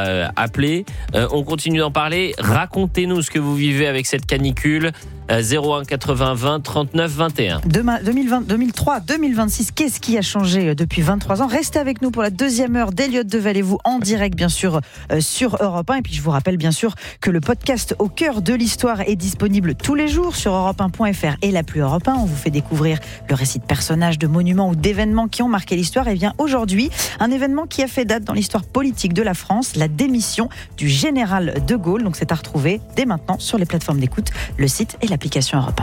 appeler. On continue d'en parler. Racontez-nous ce que vous vivez avec cette canicule. 01 80 20 39 21. 2023, 2026, qu'est-ce qui a changé depuis 23 ans ? Restez avec nous pour la deuxième heure d'Elliott Deval-et-vous en direct, bien sûr, sur Europe 1. Et puis je vous rappelle bien sûr que le podcast Au cœur de l'histoire est disponible tous les jours sur europe1.fr et l'appli Europe 1. On vous fait découvrir le récit de personnages, de monuments ou d'événements qui ont marqué l'histoire. Et bien aujourd'hui, un événement qui a fait date dans l'histoire politique de la France, la démission du général de Gaulle. Donc c'est à retrouver dès maintenant sur les plateformes d'écoute, le site et l'application Europe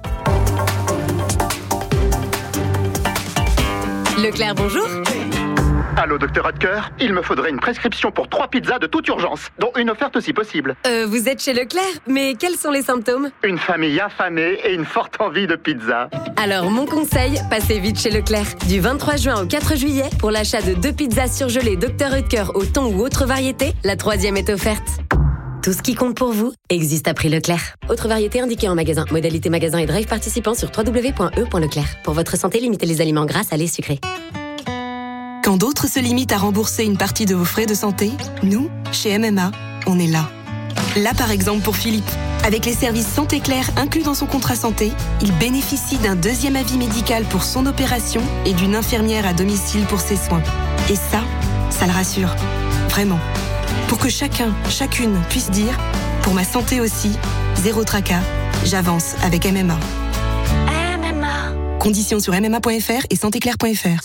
1. Leclerc, bonjour. Allô, docteur Hodker, il me faudrait une prescription pour 3 pizzas de toute urgence, dont une offerte si possible. Vous êtes chez Leclerc, mais quels sont les symptômes ? Une famille affamée et une forte envie de pizza. Alors, mon conseil, passez vite chez Leclerc. Du 23 juin au 4 juillet, pour l'achat de 2 pizzas surgelées Dr Hodker au thon ou autre variété, la 3e est offerte. Tout ce qui compte pour vous existe à prix Leclerc. Autre variété indiquée en magasin. Modalité magasin et drive participant sur www.e.leclerc. Pour votre santé, limitez les aliments gras, salés, sucrés. Quand d'autres se limitent à rembourser une partie de vos frais de santé, nous, chez MMA, on est là. Là, par exemple, pour Philippe. Avec les services Santé Claire inclus dans son contrat santé, il bénéficie d'un 2e avis médical pour son opération et d'une infirmière à domicile pour ses soins. Et ça le rassure. Vraiment. Pour que chacune puisse dire « Pour ma santé aussi, zéro tracas, j'avance avec MMA ». MMA. Conditions sur mma.fr et santéclair.fr.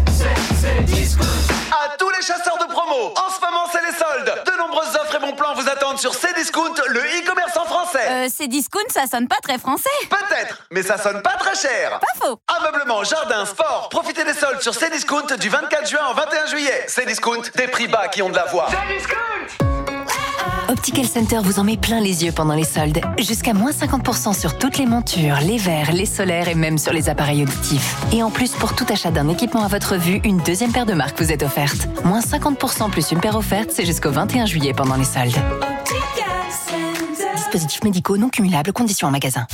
À tous les chasseurs de promo, en ce moment c'est les soldes. De nombreuses offres et bons plans vous attendent sur Cdiscount, le e-commerce en français. Cdiscount, ça sonne pas très français. Peut-être, mais ça sonne pas très cher. Pas faux. Ameublement, jardin, sport, profitez des soldes sur Cdiscount du 24 juin au 21 juillet. Cdiscount, des prix bas qui ont de la voix. Optical Center vous en met plein les yeux pendant les soldes. Jusqu'à moins 50% sur toutes les montures, les verres, les solaires et même sur les appareils auditifs. Et en plus, pour tout achat d'un équipement à votre vue, une 2e paire de marques vous est offerte. Moins 50% plus une paire offerte, c'est jusqu'au 21 juillet pendant les soldes. Dispositifs médicaux non cumulables, conditions en magasin.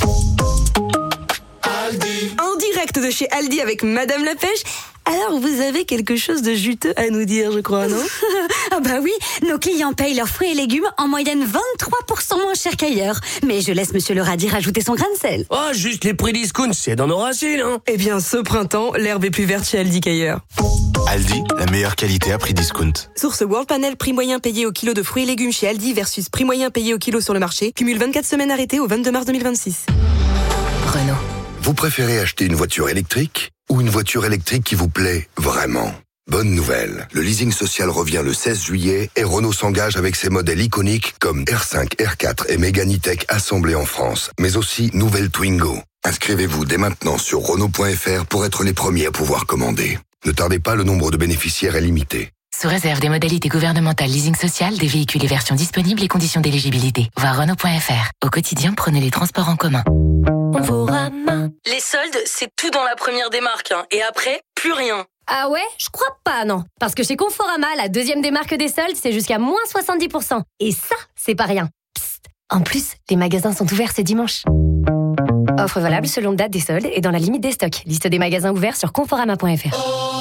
En direct de chez Aldi avec Madame la Pêche. Alors, vous avez quelque chose de juteux à nous dire, je crois, non ? Ah bah oui, nos clients payent leurs fruits et légumes en moyenne 23% moins cher qu'ailleurs. Mais je laisse Monsieur le radis rajouter son grain de sel. Oh, juste les prix discount, c'est dans nos racines, hein. Eh bien, ce printemps, l'herbe est plus verte chez Aldi qu'ailleurs. Aldi, la meilleure qualité à prix discount. Source World Panel, prix moyen payé au kilo de fruits et légumes chez Aldi versus prix moyen payé au kilo sur le marché. Cumule 24 semaines arrêtées au 22 mars 2026. Renault. Vous préférez acheter une voiture électrique ou une voiture électrique qui vous plaît vraiment ? Bonne nouvelle, le leasing social revient le 16 juillet et Renault s'engage avec ses modèles iconiques comme R5, R4 et Mégane E-Tech assemblés en France, mais aussi nouvelle Twingo. Inscrivez-vous dès maintenant sur Renault.fr pour être les premiers à pouvoir commander. Ne tardez pas, le nombre de bénéficiaires est limité. Sous réserve des modalités gouvernementales leasing social, des véhicules et versions disponibles et conditions d'éligibilité. Voir Renault.fr. Au quotidien, prenez les transports en commun. Les soldes, c'est tout dans la première démarque, hein. Et après, plus rien. Ah ouais ? Je crois pas, non. Parce que chez Conforama, la 2e démarque des soldes, c'est jusqu'à moins 70%. Et ça, c'est pas rien. Psst. En plus, les magasins sont ouverts ce dimanche. Offre valable selon date des soldes et dans la limite des stocks. Liste des magasins ouverts sur conforama.fr.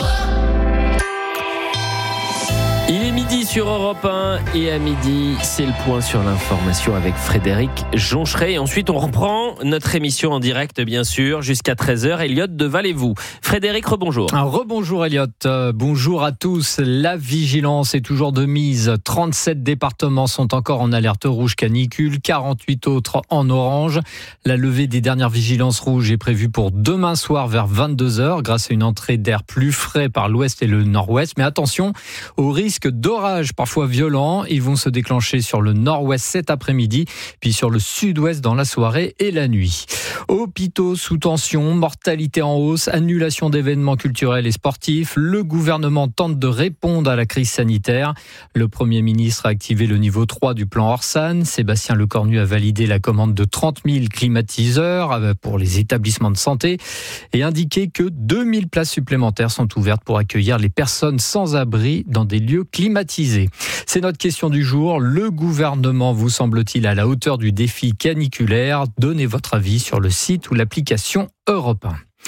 Il est midi sur Europe 1 et à midi, c'est le point sur l'information avec Frédéric Joncheret. Et ensuite, on reprend notre émission en direct, bien sûr, jusqu'à 13h. Elliott Deval-et-vous. Frédéric, rebonjour. Rebonjour Elliott. Bonjour à tous. La vigilance est toujours de mise. 37 départements sont encore en alerte rouge canicule, 48 autres en orange. La levée des dernières vigilances rouges est prévue pour demain soir vers 22h grâce à une entrée d'air plus frais par l'ouest et le nord-ouest. Mais attention au risque d'orages parfois violents. Ils vont se déclencher sur le nord-ouest cet après-midi, puis sur le sud-ouest dans la soirée et la nuit. Hôpitaux sous tension, mortalité en hausse, annulation d'événements culturels et sportifs. Le gouvernement tente de répondre à la crise sanitaire. Le Premier ministre a activé le niveau 3 du plan Orsan. Sébastien Lecornu a validé la commande de 30 000 climatiseurs pour les établissements de santé et indiqué que 2000 places supplémentaires sont ouvertes pour accueillir les personnes sans abri dans des lieux climatisés. C'est notre question du jour. Le gouvernement vous semble-t-il à la hauteur du défi caniculaire ? Donnez votre avis sur le site ou l'application Europe 1.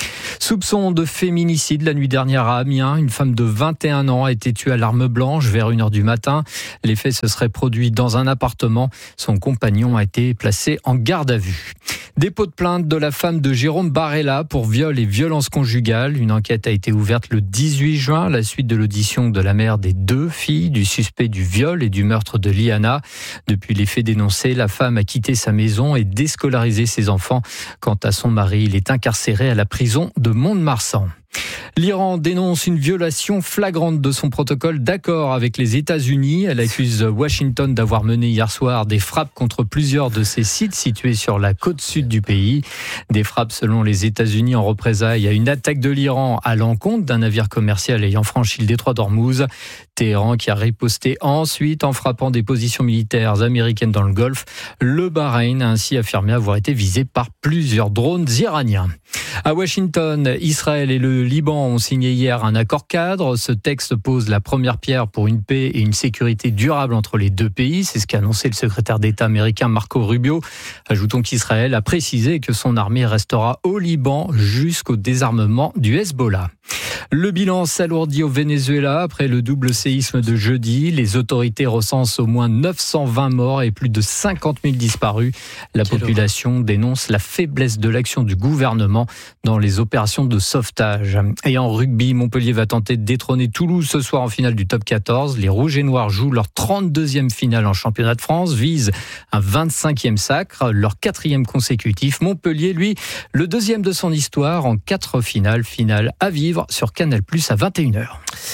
Soupçon de féminicide la nuit dernière à Amiens. Une femme de 21 ans a été tuée à l'arme blanche vers 1h du matin. Les faits se seraient produits dans un appartement. Son compagnon a été placé en garde à vue. Dépôt de plainte de la femme de Jérôme Barella pour viol et violence conjugale. Une enquête a été ouverte le 18 juin à la suite de l'audition de la mère des 2 filles du suspect du viol et du meurtre de Liana. Depuis les faits dénoncés, la femme a quitté sa maison et déscolarisé ses enfants. Quant à son mari, il est incarcéré à la prison de Mont-de-Marsan. L'Iran dénonce une violation flagrante de son protocole d'accord avec les États-Unis. Elle accuse Washington d'avoir mené hier soir des frappes contre plusieurs de ses sites situés sur la côte sud du pays. Des frappes selon les États-Unis en représailles à une attaque de l'Iran à l'encontre d'un navire commercial ayant franchi le détroit d'Ormuz. Téhéran qui a riposté ensuite en frappant des positions militaires américaines dans le Golfe. Le Bahreïn a ainsi affirmé avoir été visé par plusieurs drones iraniens. À Washington, Israël et le Liban ont signé hier un accord cadre. Ce texte pose la première pierre pour une paix et une sécurité durable entre les 2 pays. C'est ce qu'a annoncé le secrétaire d'État américain Marco Rubio. Ajoutons qu'Israël a précisé que son armée restera au Liban jusqu'au désarmement du Hezbollah. Le bilan s'alourdit au Venezuela après le double séisme de jeudi. Les autorités recensent au moins 920 morts et plus de 50 000 disparus. La population dénonce la faiblesse de l'action du gouvernement dans les opérations de sauvetage. Et en rugby, Montpellier va tenter de détrôner Toulouse ce soir en finale du top 14. Les Rouges et Noirs jouent leur 32e finale en championnat de France, visent un 25e sacre, leur 4e consécutif. Montpellier, lui, le 2e de son histoire en 4 finales à vivre sur Canal+ à 21h.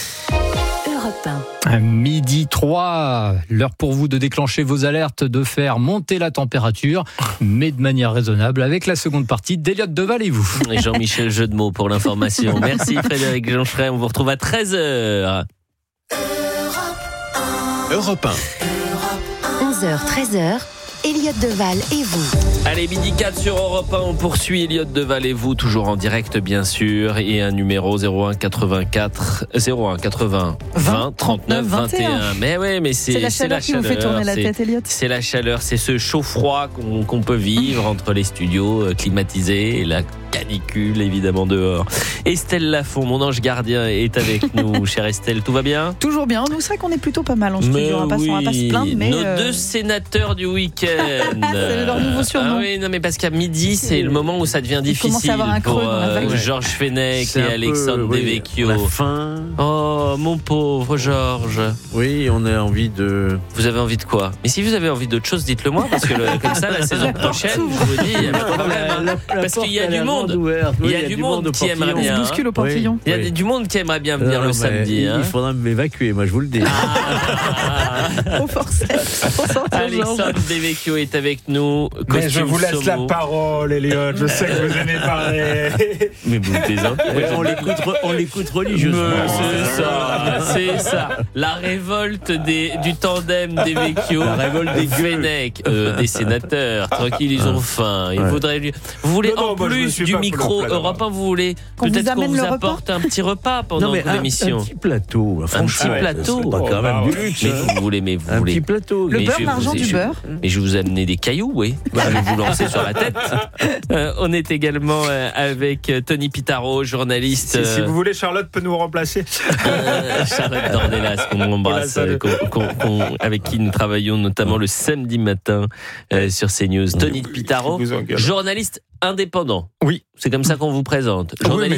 À 12h03, l'heure pour vous de déclencher vos alertes, de faire monter la température, mais de manière raisonnable, avec la seconde partie d'Eliott Deval et vous. Et Jean-Michel Jeu de mots pour l'information. Merci Frédéric Joncheret, on vous retrouve à 13h. Europe 1. 11h, 13h. Eliott Deval et vous. Allez, midi 4 sur Europe 1, on poursuit Eliott Deval et vous, toujours en direct bien sûr, et un numéro 01 80 20 39 21. Mais ouais, mais c'est la chaleur qui vous fait tourner la tête, Eliott. C'est la chaleur, c'est ce chaud-froid qu'on peut vivre entre les studios climatisés et la canicule évidemment dehors. Estelle Lafont, mon ange gardien, est avec nous. Chère Estelle, tout va bien? Toujours bien. Nous, c'est vrai qu'on est plutôt pas mal en studio. On va pas se plaindre, mais nos 2 sénateurs du week-end. C'est leur nouveau surnom. Ah oui, non, mais parce qu'à midi, c'est le moment où ça devient difficile pour Georges Fenech et Alexandre Devecchio. La fin. Oh, mon pauvre Georges. Oui, on a envie de... Vous avez envie de quoi? Mais si vous avez envie d'autre chose, dites-le moi, parce que comme ça, la saison prochaine, je vous dis, il y a pas de problème. Parce qu'il y a du monde. Il y a du monde qui aimerait bien. On se bouscule au pavillon. Il y a du monde qui aimerait bien venir le samedi. Il faudra m'évacuer, moi je vous le dis. Au forceps. Alexandre Devecchio est avec nous. Mais je vous laisse la parole, Eliott. Je sais que vous aimez parler. Mais vous plaisantez. On l'écoute religieusement. C'est ça. La révolte du tandem Devecchio. La révolte des Fenech, des sénateurs. Tranquille, ils ont faim. Il faudrait lui... Vous voulez en plus du micro Europe 1, vous voulez peut-être qu'on vous apporte un petit repas pendant l'émission. Un petit plateau. Un petit plateau. C'est pas quand même du luxe. Mais vous voulez, un petit plateau. Le beurre, l'argent du beurre. Mais je vais vous amener des cailloux, oui. Je vais vous lancer sur la tête. On est également avec Tony Pitaro, journaliste. Si vous voulez, Charlotte peut nous remplacer. Charlotte Dornelas, qu'on embrasse, avec qui nous travaillons notamment le samedi matin sur CNews. Tony Pitaro, journaliste indépendant. Oui. C'est comme ça qu'on vous présente.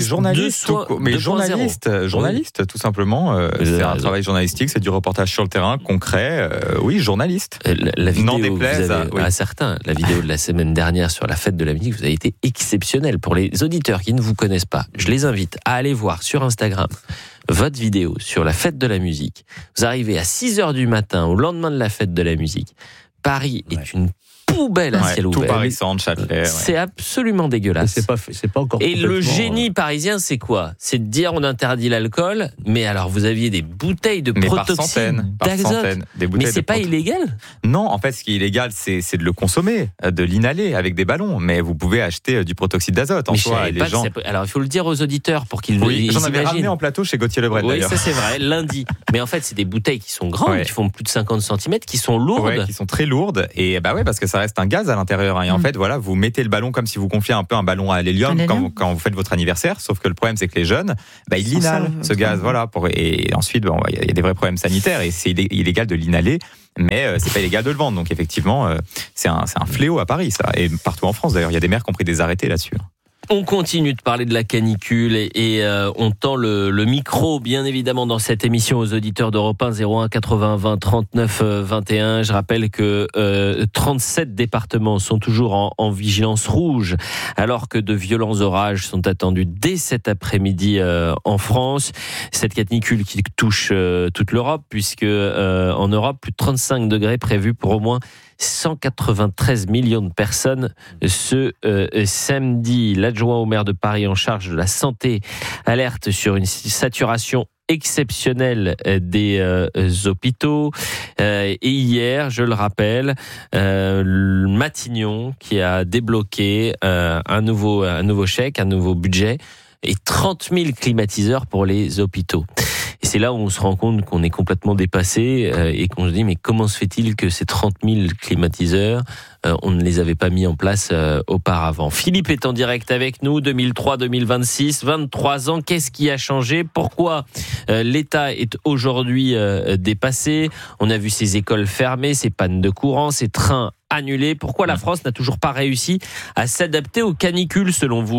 Journaliste, tout simplement. C'est un travail journalistique, c'est du reportage sur le terrain, concret. Oui, journaliste. La vidéo, n'en déplaise à certains. La vidéo de la semaine dernière sur la fête de la musique, vous avez été exceptionnel. Pour les auditeurs qui ne vous connaissent pas, je les invite à aller voir sur Instagram votre vidéo sur la fête de la musique. Vous arrivez à 6h du matin, au lendemain de la fête de la musique. Paris est une poubelle à ciel ouvert. Tout Paris centre, Châtelet. C'est absolument dégueulasse. C'est pas encore. Et le génie parisien, c'est quoi? C'est de dire on interdit l'alcool, mais alors vous aviez des bouteilles de protoxyde d'azote. Mais c'est pas illégal? Non, en fait, ce qui est illégal, c'est de le consommer, de l'inhaler avec des ballons. Mais vous pouvez acheter du protoxyde d'azote en soi. Alors il faut le dire aux auditeurs pour qu'ils j'en avais ramené en plateau chez Gauthier Lebret d'ailleurs. Oui, ça c'est vrai, lundi. Mais en fait, c'est des bouteilles qui sont grandes, qui font plus de 50 cm, qui sont lourdes. Qui sont très lourdes. Et bah ouais, parce que ça reste un gaz à l'intérieur. Hein. Et en fait, voilà, vous mettez le ballon comme si vous confiez un peu un ballon à l'hélium quand vous faites votre anniversaire. Sauf que le problème, c'est que les jeunes, ils l'inhalent, ce gaz. Voilà, et ensuite, il y a des vrais problèmes sanitaires et c'est illégal de l'inhaler. Mais c'est pas illégal de le vendre. Donc effectivement, c'est un fléau à Paris, ça. Et partout en France, d'ailleurs. Il y a des maires qui ont pris des arrêtés là-dessus. On continue de parler de la canicule et on tend le micro, bien évidemment, dans cette émission aux auditeurs d'Europe 1, 01 80 20 39 21. Je rappelle que 37 départements sont toujours en vigilance rouge, alors que de violents orages sont attendus dès cet après-midi en France. Cette canicule qui touche toute l'Europe, puisque en Europe, plus de 35 degrés prévus pour au moins 193 millions de personnes ce samedi. L'adjoint au maire de Paris en charge de la santé alerte sur une saturation exceptionnelle des hôpitaux. Et hier, je le rappelle, Matignon qui a débloqué un nouveau chèque, un nouveau budget et 30 000 climatiseurs pour les hôpitaux. Et c'est là où on se rend compte qu'on est complètement dépassé et qu'on se dit mais comment se fait-il que ces 30 000 climatiseurs, on ne les avait pas mis en place auparavant. Philippe est en direct avec nous, 2003-2026, 23 ans, qu'est-ce qui a changé ? Pourquoi l'État est aujourd'hui dépassé ? On a vu ces écoles fermées, ces pannes de courant, ces trains annulés. Pourquoi la France n'a toujours pas réussi à s'adapter aux canicules selon vous ?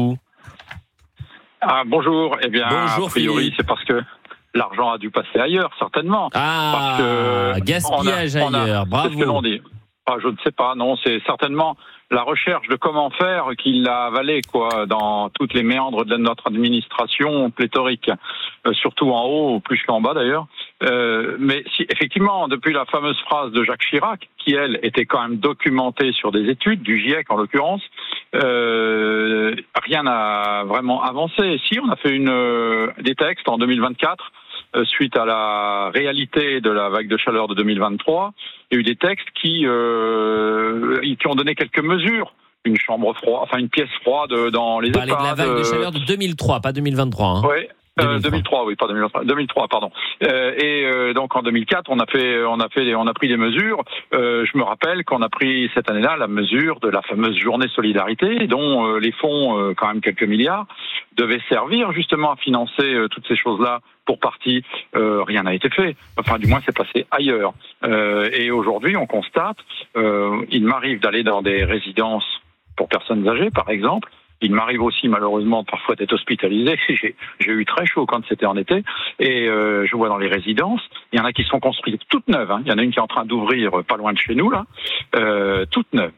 Bonjour. Eh bien, bonjour, a priori, Philippe. c'est parce que l'argent a dû passer ailleurs, certainement. Parce que gaspillage ailleurs, bravo. C'est ce que l'on dit. Je ne sais pas, non, c'est certainement la recherche de comment faire qui l'a avalé, dans toutes les méandres de notre administration pléthorique, surtout en haut, plus qu'en bas d'ailleurs. Mais si, effectivement, depuis la fameuse phrase de Jacques Chirac, qui elle était quand même documentée sur des études, du GIEC en l'occurrence, rien n'a vraiment avancé. Si, on a fait des textes en 2024, suite à la réalité de la vague de chaleur de 2023, il y a eu des textes qui ont donné quelques mesures. Une chambre froide, une pièce froide dans les EHPAD. Vous parlez de la vague de chaleur de 2003, pas 2023. Hein. Oui. 2003, oui, pas 2023. 2003, pardon. Donc en 2004, on a pris des mesures. Je me rappelle qu'on a pris cette année-là la mesure de la fameuse journée solidarité, dont les fonds, quand même quelques milliards, devaient servir justement à financer toutes ces choses-là. Pour partie, rien n'a été fait. Enfin, du moins, c'est passé ailleurs. Et aujourd'hui, on constate, il m'arrive d'aller dans des résidences pour personnes âgées, par exemple. Il m'arrive aussi, malheureusement, parfois d'être hospitalisé. J'ai eu très chaud quand c'était en été. Et je vois dans les résidences, il y en a qui sont construites toutes neuves. Hein. Il y en a une qui est en train d'ouvrir pas loin de chez nous, là. Toutes neuves.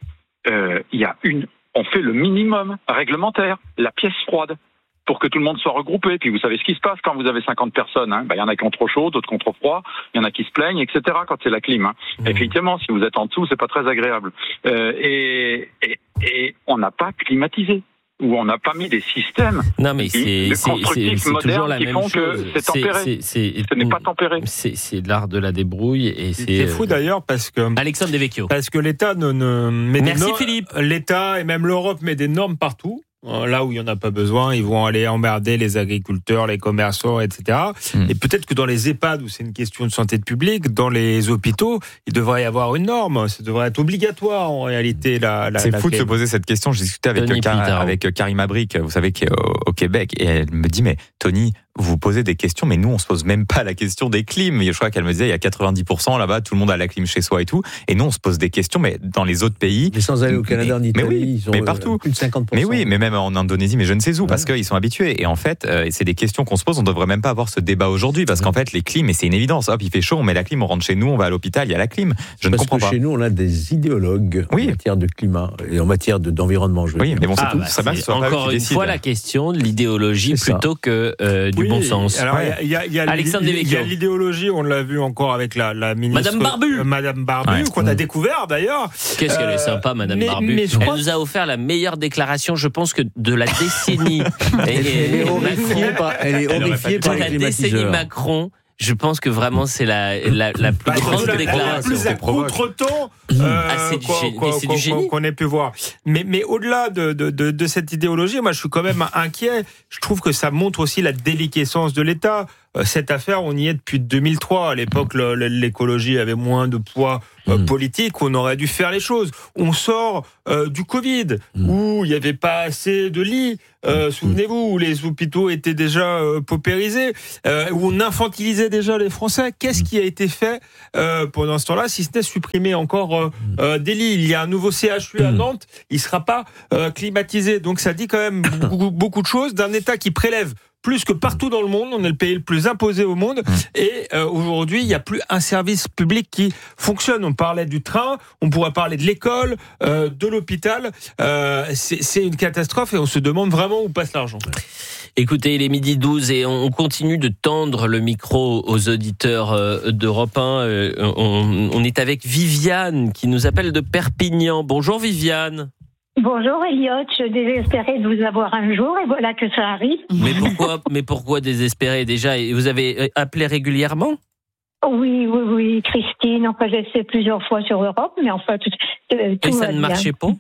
On fait le minimum réglementaire, la pièce froide, pour que tout le monde soit regroupé. Puis vous savez ce qui se passe quand vous avez 50 personnes. Hein. Il y en a qui ont trop chaud, d'autres qui ont trop froid. Il y en a qui se plaignent, etc. quand c'est la clim. Hein. Effectivement, si vous êtes en dessous, c'est pas très agréable. Et on n'a pas climatisé. Où on n'a pas mis des systèmes constructifs modernes qui font que c'est tempéré. Ce n'est pas tempéré. C'est l'art de la débrouille. Et c'est fou d'ailleurs parce que... Alexandre Devecchio. Parce que l'État met Merci Philippe. L'État et même l'Europe met des normes partout. Là où il n'y en a pas besoin, ils vont aller emmerder les agriculteurs, les commerçants, etc. Et peut-être que dans les EHPAD, où c'est une question de santé publique, dans les hôpitaux, il devrait y avoir une norme. Ça devrait être obligatoire, en réalité. C'est fou de se poser cette question. J'ai discuté avec Karima Brick, vous savez, qui est au Québec, et elle me dit, mais Tony, vous posez des questions, mais nous, on se pose même pas la question des clims. Je crois qu'elle me disait, il y a 90% là-bas, tout le monde a la clim chez soi et tout. Et nous, on se pose des questions, mais dans les autres pays. Mais sans aller au Canada, en Italie, ils ont partout. Plus de 50%. Mais oui, mais même en Indonésie, mais je ne sais où, parce qu'ils sont habitués. Et en fait, c'est des questions qu'on se pose. On devrait même pas avoir ce débat aujourd'hui, parce qu'en fait, les clims, et c'est une évidence. Hop, il fait chaud, on met la clim, on rentre chez nous, on va à l'hôpital, il y a la clim. Je ne comprends pas. Chez nous, on a des idéologues en matière de climat et en matière d'environnement. Oui, mais bon, c'est tout. C'est encore une fois la question de l'idéologie plutôt que du bon sens. Alors, il y a l'idéologie, on l'a vu encore avec la ministre Madame Barbu, qu'on a découvert d'ailleurs. Qu'est-ce qu'elle est sympa, Madame Barbu. Elle nous a offert la meilleure déclaration, je pense, que de la décennie. Elle est horrifiée par les décennie Macron. Je pense que vraiment c'est la plus grande déclaration. La plus à contre-temps qu'on ait pu voir. Mais au-delà de cette idéologie, moi je suis quand même inquiet. Je trouve que ça montre aussi la déliquescence de l'État. Cette affaire, on y est depuis 2003. À l'époque, l'écologie avait moins de poids politique. On aurait dû faire les choses. On sort du Covid, où il n'y avait pas assez de lits. Souvenez-vous, où les hôpitaux étaient déjà paupérisés, où on infantilisait déjà les Français. Qu'est-ce qui a été fait pendant ce temps-là, si ce n'est supprimer encore des lits? Il y a un nouveau CHU à Nantes, il ne sera pas climatisé. Donc ça dit quand même beaucoup de choses d'un État qui prélève plus que partout dans le monde. On est le pays le plus imposé au monde. Et aujourd'hui, il n'y a plus un service public qui fonctionne. On parlait du train, on pourrait parler de l'école, de l'hôpital. C'est une catastrophe et on se demande vraiment où passe l'argent. Écoutez, il est 12h et on continue de tendre le micro aux auditeurs d'Europe 1. On est avec Viviane qui nous appelle de Perpignan. Bonjour Viviane. Bonjour Elliot, je désespérais de vous avoir un jour et voilà que ça arrive. Mais pourquoi désespérer déjà? Vous avez appelé régulièrement? Oui, Christine, enfin j'ai essayé plusieurs fois sur Europe, mais enfin tout et ça ne marchait pas?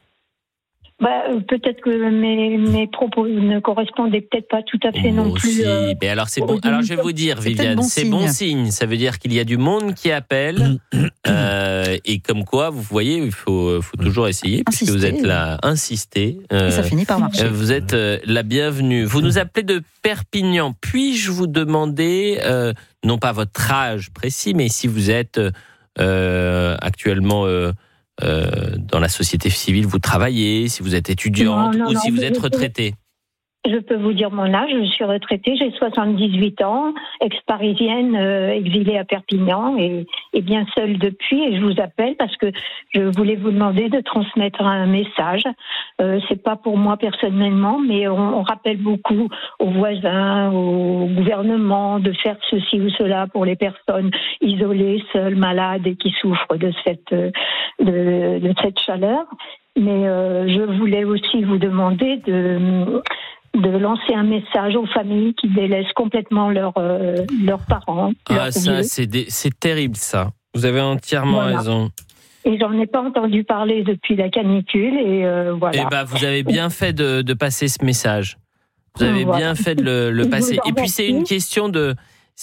Peut-être que mes propos ne correspondaient peut-être pas tout à fait non plus. Mais alors c'est bon. Alors je vais vous dire, Viviane, c'est bon signe. Ça veut dire qu'il y a du monde qui appelle et comme quoi, vous voyez, il faut toujours essayer puisque vous êtes là, insister. Et ça finit par marcher. Vous êtes la bienvenue. Vous nous appelez de Perpignan. Puis-je vous demander, non pas votre âge précis, mais si vous êtes actuellement dans la société civile, vous travaillez, si vous êtes étudiante ou si vous êtes retraitée? Je peux vous dire mon âge, je suis retraitée, j'ai 78 ans, ex-parisienne, exilée à Perpignan et bien seule depuis. Et je vous appelle parce que je voulais vous demander de transmettre un message. C'est pas pour moi personnellement, mais on rappelle beaucoup aux voisins, au gouvernement de faire ceci ou cela pour les personnes isolées, seules, malades et qui souffrent de cette chaleur. Mais je voulais aussi vous demander de lancer un message aux familles qui délaissent complètement leurs parents. C'est terrible ça. Vous avez entièrement raison. Et j'en ai pas entendu parler depuis la canicule et voilà. Eh ben, vous avez bien fait de passer ce message. Vous avez bien fait de le passer. Et puis c'est une question de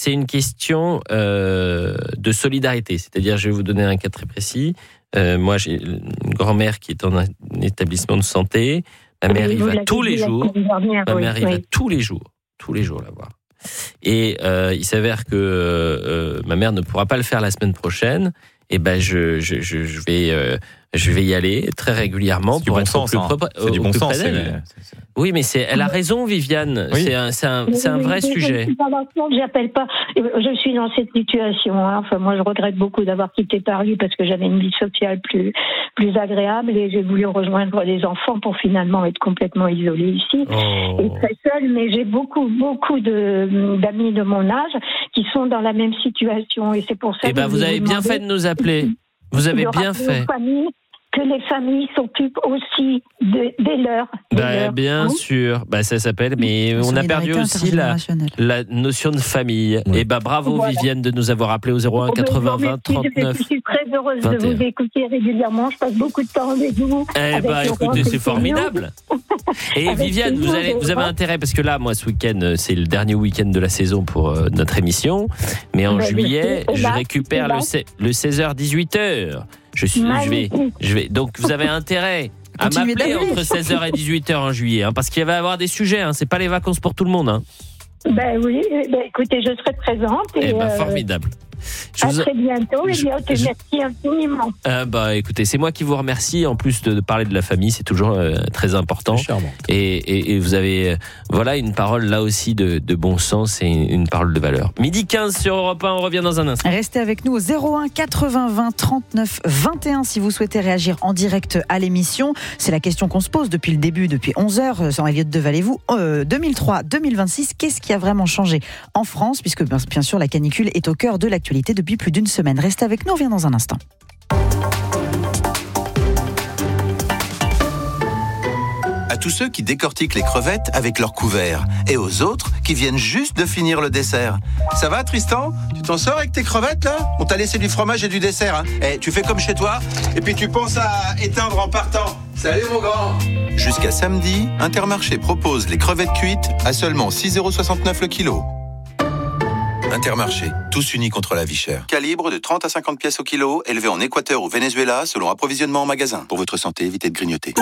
solidarité. C'est-à-dire, je vais vous donner un cas très précis. Moi, j'ai une grand-mère qui est en un établissement de santé. Ma mère y va tous les jours. Tous les jours la voir. Et il s'avère que ma mère ne pourra pas le faire la semaine prochaine. Et ben je vais y aller très régulièrement pour être au plus propre. C'est du bon sens. Oui, mais elle a raison, Viviane. Oui. C'est un vrai sujet. J'appelle pas. Je suis dans cette situation. Enfin, moi, je regrette beaucoup d'avoir quitté Paris parce que j'avais une vie sociale plus agréable et j'ai voulu rejoindre les enfants pour finalement être complètement isolée ici et très seule. Mais j'ai beaucoup d'amis de mon âge qui sont dans la même situation et c'est pour ça. Eh ben, vous avez bien fait de nous appeler. Vous avez bien fait. Que les familles s'occupent aussi des leurs. Bien sûr. Ça s'appelle. Mais on a perdu aussi la notion de famille. Et bravo Viviane de nous avoir appelé au 01 80 20 39. Je suis très heureuse 21. De vous écouter régulièrement. Je passe beaucoup de temps avec vous. Écoutez, c'est formidable. Et Viviane, vous avez intérêt parce que là, moi, ce week-end, c'est le dernier week-end de la saison pour notre émission. Mais en juillet, je récupère le 16h-18h. Je vais. Donc, vous avez intérêt à m'appeler entre 16h et 18h en juillet, parce qu'il va y avoir des sujets. C'est pas les vacances pour tout le monde. Oui. Écoutez, je serai présente. Formidable. À très bientôt, Elliot, et merci infiniment. Écoutez, c'est moi qui vous remercie. En plus de parler de la famille, c'est toujours très important. Et vous avez une parole là aussi de bon sens et une parole de valeur. 12h15 sur Europe 1, on revient dans un instant. Restez avec nous au 01 80 20 39 21 si vous souhaitez réagir en direct à l'émission. C'est la question qu'on se pose depuis le début, depuis 11h, sans Elliot Deval-et-vous. 2003-2026, qu'est-ce qui a vraiment changé en France, puisque bien sûr la canicule est au cœur de l'actualité depuis plus d'une semaine. Restez avec nous, on revient dans un instant. À tous ceux qui décortiquent les crevettes avec leur couvert et aux autres qui qui viennent juste de finir le dessert. Ça va, Tristan? Tu t'en sors avec tes crevettes, là? On t'a laissé du fromage et du dessert, hein. Tu fais comme chez toi, et puis tu penses à éteindre en partant. Salut, mon grand! Jusqu'à samedi, Intermarché propose les crevettes cuites à seulement 6,69 € le kilo. Intermarché, tous unis contre la vie chère. Calibre de 30 à 50 pièces au kilo, élevé en Équateur ou Venezuela, selon approvisionnement en magasin. Pour votre santé, évitez de grignoter.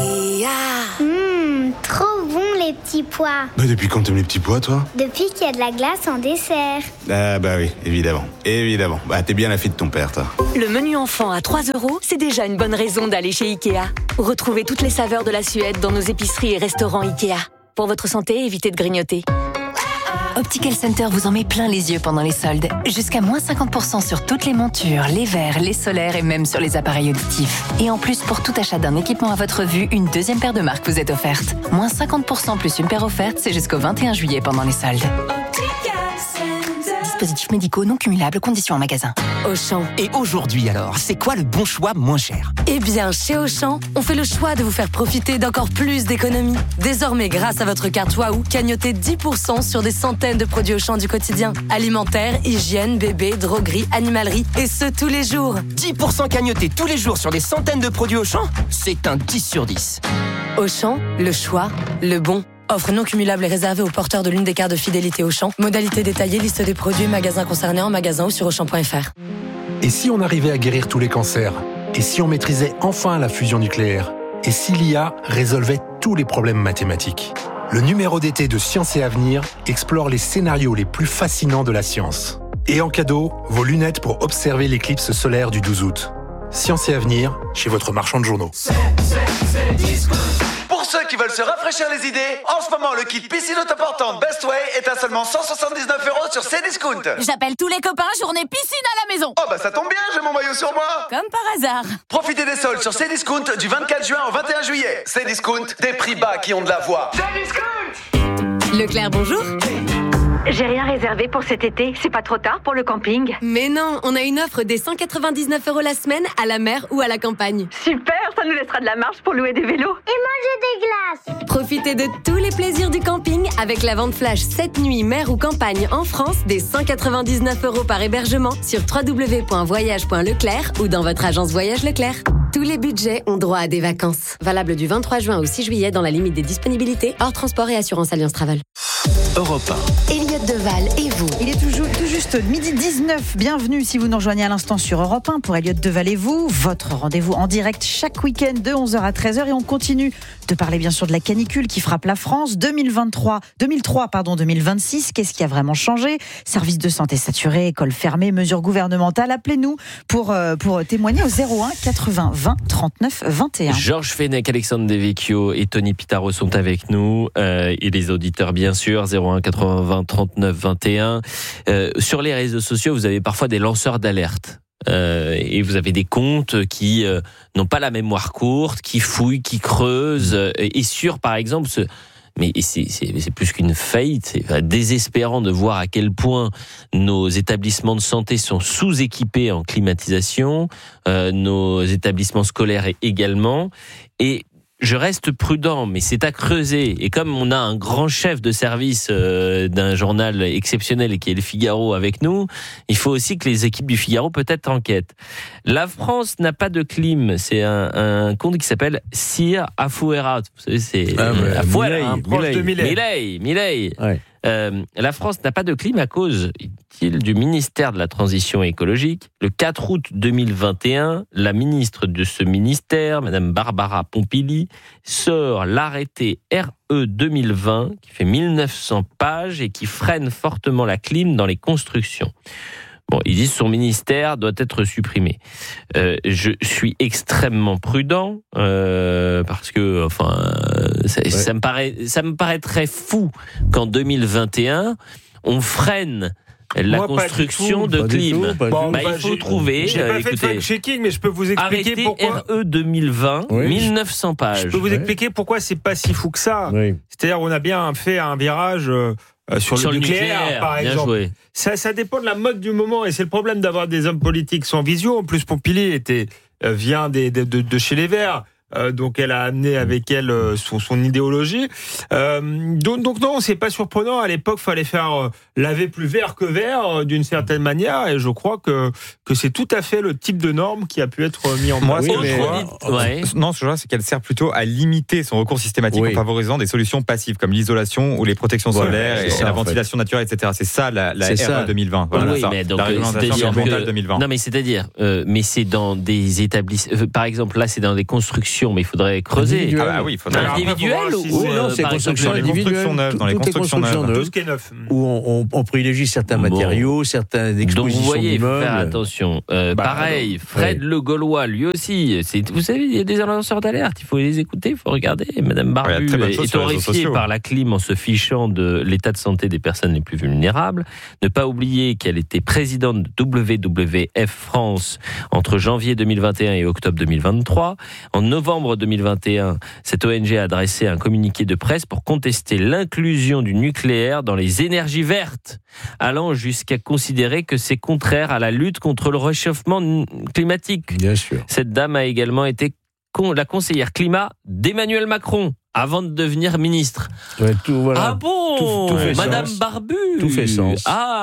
Trop bon les petits pois. Bah depuis quand t'aimes les petits pois, toi? Depuis qu'il y a de la glace en dessert. Ah bah oui, évidemment. Bah t'es bien la fille de ton père, toi. Le menu enfant à 3 €, c'est déjà une bonne raison d'aller chez Ikea. Retrouvez toutes les saveurs de la Suède dans nos épiceries et restaurants Ikea. Pour votre santé, évitez de grignoter. Optical Center vous en met plein les yeux pendant les soldes. Jusqu'à moins 50% sur toutes les montures, les verres, les solaires et même sur les appareils auditifs. Et en plus, pour tout achat d'un équipement à votre vue, une deuxième paire de marques vous est offerte. Moins 50% plus une paire offerte, c'est jusqu'au 21 juillet pendant les soldes. Dispositifs médicaux non cumulables, conditions en magasin. Auchan. Et aujourd'hui alors, c'est quoi le bon choix moins cher? Eh bien, chez Auchan, on fait le choix de vous faire profiter d'encore plus d'économies. Désormais, grâce à votre carte Waouh, cagnotez 10% sur des centaines de produits Auchan du quotidien. Alimentaire, hygiène, bébé, droguerie, animalerie, et ce tous les jours. 10% cagnotés tous les jours sur des centaines de produits Auchan? C'est un 10 sur 10. Auchan, le choix, le bon. Offre non cumulable et réservée aux porteurs de l'une des cartes de fidélité Auchan. Modalité détaillée, liste des produits, magasins concernés en magasin ou sur Auchan.fr. Et si on arrivait à guérir tous les cancers? Et si on maîtrisait enfin la fusion nucléaire? Et si l'IA résolvait tous les problèmes mathématiques? Le numéro d'été de Science et Avenir explore les scénarios les plus fascinants de la science. Et en cadeau, vos lunettes pour observer l'éclipse solaire du 12 août. Science et Avenir, chez votre marchand de journaux. Pour ceux qui veulent se rafraîchir les idées, en ce moment, le kit piscine autoportante Best Way est à seulement 179 € sur Cdiscount. J'appelle tous les copains, journée piscine à la maison. Oh bah ça tombe bien, j'ai mon maillot sur moi. Comme par hasard. Profitez des soldes sur Cdiscount du 24 juin au 21 juillet. Cdiscount, des prix bas qui ont de la voix. Cdiscount. Leclerc, bonjour. J'ai rien réservé pour cet été, c'est pas trop tard pour le camping? Mais non, on a une offre des 199 € la semaine à la mer ou à la campagne. Super, ça nous laissera de la marge pour louer des vélos. Et manger des glaces. Profitez de tous les plaisirs du camping avec la vente flash 7 nuits mer ou campagne en France des 199 € par hébergement sur www.voyage.leclerc ou dans votre agence Voyage Leclerc. Tous les budgets ont droit à des vacances. Valable du 23 juin au 6 juillet dans la limite des disponibilités, hors transport et assurance Alliance Travel. Europe 1. Elliot Deval et vous. Il est tout juste midi 19. Bienvenue si vous nous rejoignez à l'instant sur Europe 1 pour Elliot Deval et vous. Votre rendez-vous en direct chaque week-end de 11h à 13h. Et on continue de parler bien sûr de la canicule qui frappe la France. 2003, 2026. Qu'est-ce qui a vraiment changé? Services de santé saturés, écoles fermées, mesures gouvernementales. Appelez-nous pour témoigner au 01 80 20 39 21. Georges Fenech, Alexandre Devecchio et Tony Pitaro sont avec nous. Et les auditeurs bien sûr. 01 80 20 39 21. Sur les réseaux sociaux, vous avez parfois des lanceurs d'alerte. Et vous avez des comptes qui n'ont pas la mémoire courte, qui fouillent, qui creusent. Et sur, par exemple, mais c'est plus qu'une faillite, c'est désespérant de voir à quel point nos établissements de santé sont sous-équipés en climatisation, nos établissements scolaires également. Et je reste prudent, mais c'est à creuser. Et comme on a un grand chef de service d'un journal exceptionnel qui est le Figaro avec nous, il faut aussi que les équipes du Figaro peut-être enquêtent. La France n'a pas de clim. C'est un compte qui s'appelle Sir Afouera. Vous savez, c'est Afouera, proche de Milei. Ouais. La France n'a pas de clim à cause du ministère de la Transition écologique. Le 4 août 2021, la ministre de ce ministère, Madame Barbara Pompili, sort l'arrêté RE 2020 qui fait 1900 pages et qui freine fortement la clim dans les constructions. Bon, ils disent que son ministère doit être supprimé. Je suis extrêmement prudent parce que, ça me paraît très fou qu'en 2021 on freine la construction de clim. Il faut trouver. J'ai pas fait de fact-checking, mais je peux vous expliquer pourquoi. RE 2020, 1900 pages. Je peux vous expliquer pourquoi c'est pas si fou que ça. Oui. C'est-à-dire, on a bien fait un virage. Sur le nucléaire, par exemple. Ça dépend de la mode du moment, et c'est le problème d'avoir des hommes politiques sans vision. En plus, Pompili vient de chez les Verts. donc elle a amené avec elle son idéologie. Donc non, c'est pas surprenant. À l'époque, fallait faire laver plus vert que vert d'une certaine manière, et je crois que c'est tout à fait le type de norme qui a pu être mis en place. Non, ce que je vois, c'est qu'elle sert plutôt à limiter son recours systématique en favorisant des solutions passives comme l'isolation ou les protections solaires et la ventilation naturelle, etc. C'est ça la RE 2020. Voilà, ça, mais donc, la réglementation ambientale 2020. Non, mais c'est-à-dire, mais c'est dans des établissements. Par exemple, là, c'est dans des constructions, mais il faudrait creuser. Ah bah oui, il faudrait. Individuel ou non, c'est construction individuelle. Dans les constructions neuves. Tout ce qui est neuf. Où on privilégie certains matériaux, certaines expositions. Donc vous voyez, il faut d'immeubles. faire attention. Pareil, Fred Le Gaulois, lui aussi. Vous savez, il y a des lanceurs d'alerte. Il faut les écouter, il faut regarder. Madame Barbu est horrifiée par la clim en se fichant de l'état de santé des personnes les plus vulnérables. Ne pas oublier qu'elle était présidente de WWF France entre janvier 2021 et octobre 2023. En novembre 2021, cette ONG a adressé un communiqué de presse pour contester l'inclusion du nucléaire dans les énergies vertes, allant jusqu'à considérer que c'est contraire à la lutte contre le réchauffement climatique. Bien sûr. Cette dame a également été la conseillère climat d'Emmanuel Macron avant de devenir ministre. Ouais, voilà. Ah bon, tout fait Madame sens. Barbu. Tout fait sens.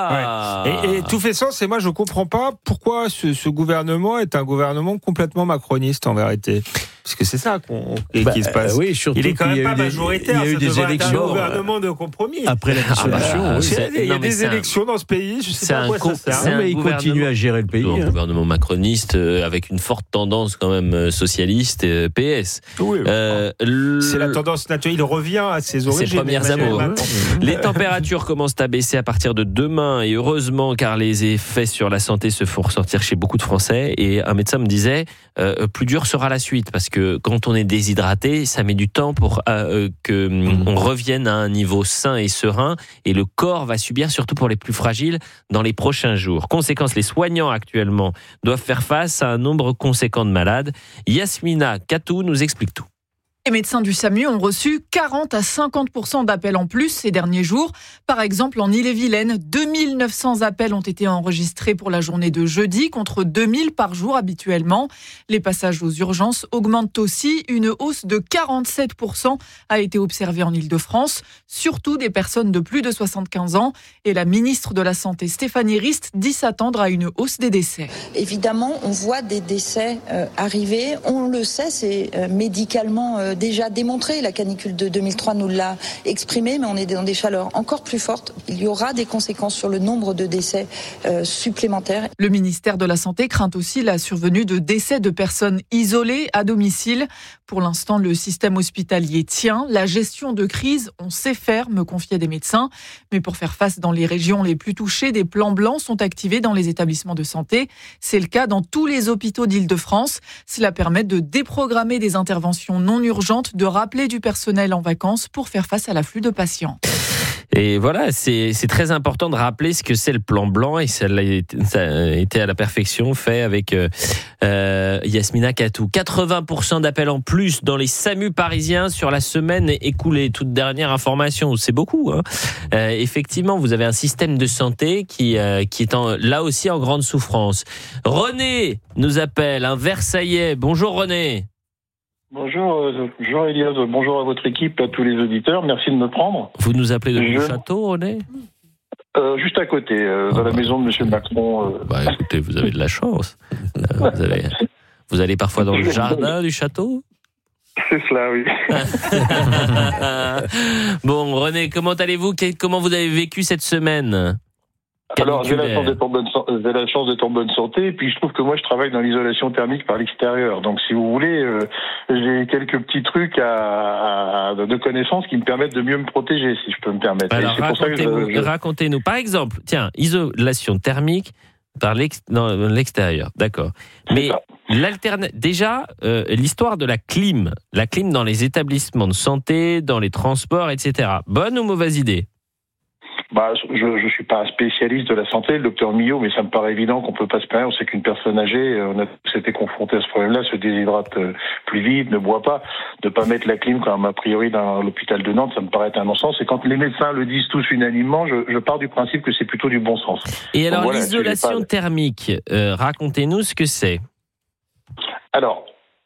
Ah. Ouais. Et tout fait sens. Et moi, je comprends pas pourquoi ce gouvernement est un gouvernement complètement macroniste en vérité. Parce que c'est ça qui se passe. Oui, surtout il est quand même pas majoritaire. Il y a eu des élections. Un gouvernement de compromis. Après la dissolution. Il y a des élections dans ce pays. Je sais pas à quoi ça sert. Mais il continue à gérer le pays. Un gouvernement macroniste avec une forte tendance quand même socialiste PS. Oui. C'est la tendance naturelle. Il revient à ses origines. Ses premières amours. Les températures commencent à baisser à partir de demain, et heureusement, car les effets sur la santé se font ressentir chez beaucoup de Français. Et un médecin me disait, plus dur sera la suite, parce que quand on est déshydraté, ça met du temps pour qu'on revienne à un niveau sain et serein, et le corps va subir, surtout pour les plus fragiles, dans les prochains jours. Conséquence, les soignants actuellement doivent faire face à un nombre conséquent de malades. Yasmina Katou nous explique tout. Les médecins du SAMU ont reçu 40 à 50% d'appels en plus ces derniers jours. Par exemple, en Ille-et-Vilaine, 2900 appels ont été enregistrés pour la journée de jeudi, contre 2000 par jour habituellement. Les passages aux urgences augmentent aussi. Une hausse de 47% a été observée en Île-de-France, surtout des personnes de plus de 75 ans. Et la ministre de la Santé, Stéphanie Rist, dit s'attendre à une hausse des décès. Évidemment, on voit des décès arriver. On le sait, c'est médicalement déjà démontré. La canicule de 2003 nous l'a exprimé, mais on est dans des chaleurs encore plus fortes. Il y aura des conséquences sur le nombre de décès supplémentaires. Le ministère de la Santé craint aussi la survenue de décès de personnes isolées à domicile. Pour l'instant, le système hospitalier tient. La gestion de crise, on sait faire, me confiaient des médecins. Mais pour faire face dans les régions les plus touchées, des plans blancs sont activés dans les établissements de santé. C'est le cas dans tous les hôpitaux d'Île-de-France. Cela permet de déprogrammer des interventions non urgentes, de rappeler du personnel en vacances pour faire face à l'afflux de patients. Et voilà, c'est très important de rappeler ce que c'est le plan blanc, et ça a été à la perfection fait avec Yasmina Katou. 80% d'appels en plus dans les SAMU parisiens sur la semaine écoulée. Toute dernière information, c'est beaucoup. Effectivement, vous avez un système de santé qui est là aussi en grande souffrance. René nous appelle, un Versaillais. Bonjour René. Bonjour Jean-Elias, bonjour à votre équipe, à tous les auditeurs, merci de me prendre. Vous nous appelez de mon château, René ? Juste à côté, dans la maison de M. Macron. Écoutez, vous avez de la chance. Vous allez parfois dans le jardin du château ? C'est cela, oui. Bon, René, comment allez-vous ? Comment vous avez vécu cette semaine ? Alors, j'ai la chance d'être en bonne santé, et puis je trouve que moi je travaille dans l'isolation thermique par l'extérieur. Donc si vous voulez, j'ai quelques petits trucs de connaissances qui me permettent de mieux me protéger, si je peux me permettre. Alors, racontez-nous. Par exemple, tiens, isolation thermique par l'extérieur, d'accord. Mais déjà, l'histoire de la clim dans les établissements de santé, dans les transports, etc. Bonne ou mauvaise idée ? Je suis pas un spécialiste de la santé, le docteur Millot, mais ça me paraît évident qu'on peut pas se plaindre. On sait qu'une personne âgée, on a tous été confrontés à ce problème-là, se déshydrate plus vite, ne boit pas. De pas mettre la clim comme a priori dans l'hôpital de Nantes, ça me paraît être un non-sens. Et quand les médecins le disent tous unanimement, je pars du principe que c'est plutôt du bon sens. Et alors, l'isolation thermique, racontez-nous ce que c'est. Alors,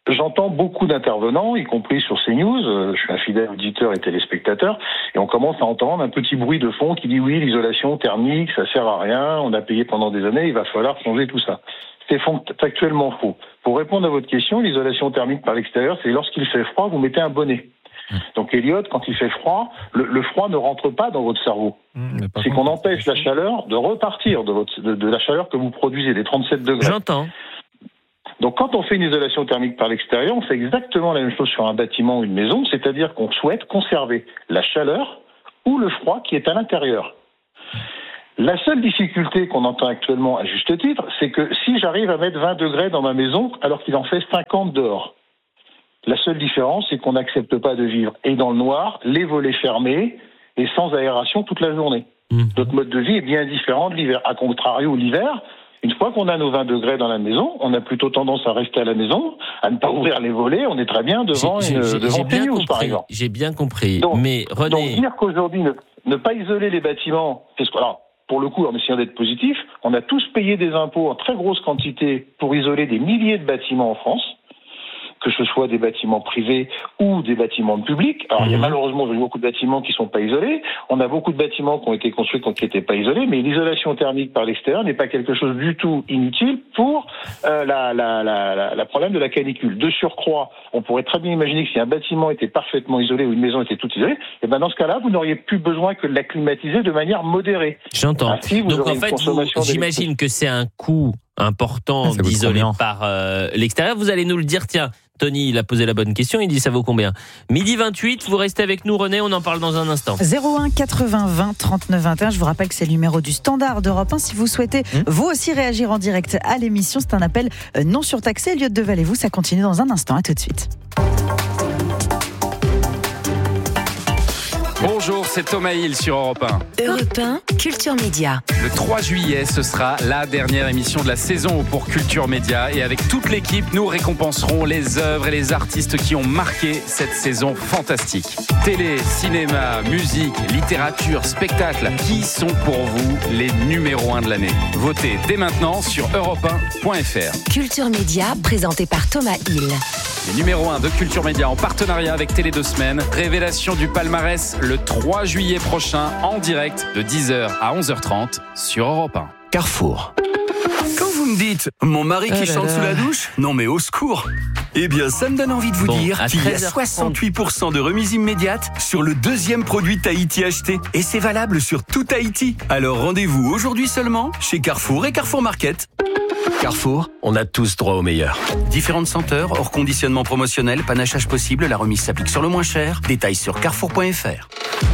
J'entends beaucoup d'intervenants, y compris sur CNews, je suis un fidèle auditeur et téléspectateur, et on commence à entendre un petit bruit de fond qui dit oui, l'isolation thermique, ça sert à rien, on a payé pendant des années, il va falloir changer tout ça. C'est factuellement faux. Pour répondre à votre question, l'isolation thermique par l'extérieur, c'est lorsqu'il fait froid, vous mettez un bonnet. Donc Elliot, quand il fait froid, le froid ne rentre pas dans votre cerveau. C'est qu'on empêche la chaleur de repartir de la chaleur que vous produisez, des 37 degrés. J'entends. Donc quand on fait une isolation thermique par l'extérieur, on fait exactement la même chose sur un bâtiment ou une maison, c'est-à-dire qu'on souhaite conserver la chaleur ou le froid qui est à l'intérieur. La seule difficulté qu'on entend actuellement à juste titre, c'est que si j'arrive à mettre 20 degrés dans ma maison alors qu'il en fait 50 dehors, la seule différence, c'est qu'on n'accepte pas de vivre et dans le noir, les volets fermés et sans aération toute la journée. Notre mode de vie est bien différent de l'hiver. A contrario, l'hiver, une fois qu'on a nos 20 degrés dans la maison, on a plutôt tendance à rester à la maison, à ne pas ouvrir les volets, on est très bien devant CNews, par exemple. J'ai bien compris. Donc, mais René... donc dire qu'aujourd'hui, ne pas isoler les bâtiments, alors, pour le coup, en essayant d'être positif, on a tous payé des impôts en très grosse quantité pour isoler des milliers de bâtiments en France, que ce soit des bâtiments privés ou des bâtiments publics. Alors, il y a malheureusement beaucoup de bâtiments qui ne sont pas isolés. On a beaucoup de bâtiments qui ont été construits qui n'étaient pas isolés, mais l'isolation thermique par l'extérieur n'est pas quelque chose du tout inutile pour la problème de la canicule. De surcroît, on pourrait très bien imaginer que si un bâtiment était parfaitement isolé ou une maison était toute isolée, et ben dans ce cas-là, vous n'auriez plus besoin que de la climatiser de manière modérée. J'entends. Ainsi, donc en fait, j'imagine que c'est un coût important d'isoler par l'extérieur. Vous allez nous le dire, tiens. Tony, il a posé la bonne question, il dit ça vaut combien ? 12h28, vous restez avec nous René, on en parle dans un instant. 01 80 20 39 21, je vous rappelle que c'est le numéro du standard d'Europe 1. Si vous souhaitez vous aussi réagir en direct à l'émission, c'est un appel non surtaxé. Elliot Deval et vous, ça continue dans un instant, à tout de suite. Bonjour, c'est Thomas Hill sur Europe 1. Europe 1, Culture Média. Le 3 juillet, ce sera la dernière émission de la saison pour Culture Média. Et avec toute l'équipe, nous récompenserons les œuvres et les artistes qui ont marqué cette saison fantastique. Télé, cinéma, musique, littérature, spectacle. Qui sont pour vous les numéros 1 de l'année ? Votez dès maintenant sur europe1.fr. Culture Média, présenté par Thomas Hill. Les numéros 1 de Culture Média en partenariat avec Télé 2 Semaines. Révélation du palmarès le 3 juillet prochain en direct de 10h à 11h30 sur Europe 1. Carrefour. Quand vous me dites « mon mari qui chante sous la douche », non mais au secours. Eh bien, ça me donne envie de vous dire qu'il y a 68% de remise immédiate sur le deuxième produit Tahiti acheté. Et c'est valable sur tout Tahiti. Alors rendez-vous aujourd'hui seulement chez Carrefour et Carrefour Market. Carrefour, on a tous droit au meilleur. Différentes senteurs, hors conditionnement promotionnel, panachage possible, la remise s'applique sur le moins cher. Détails sur carrefour.fr.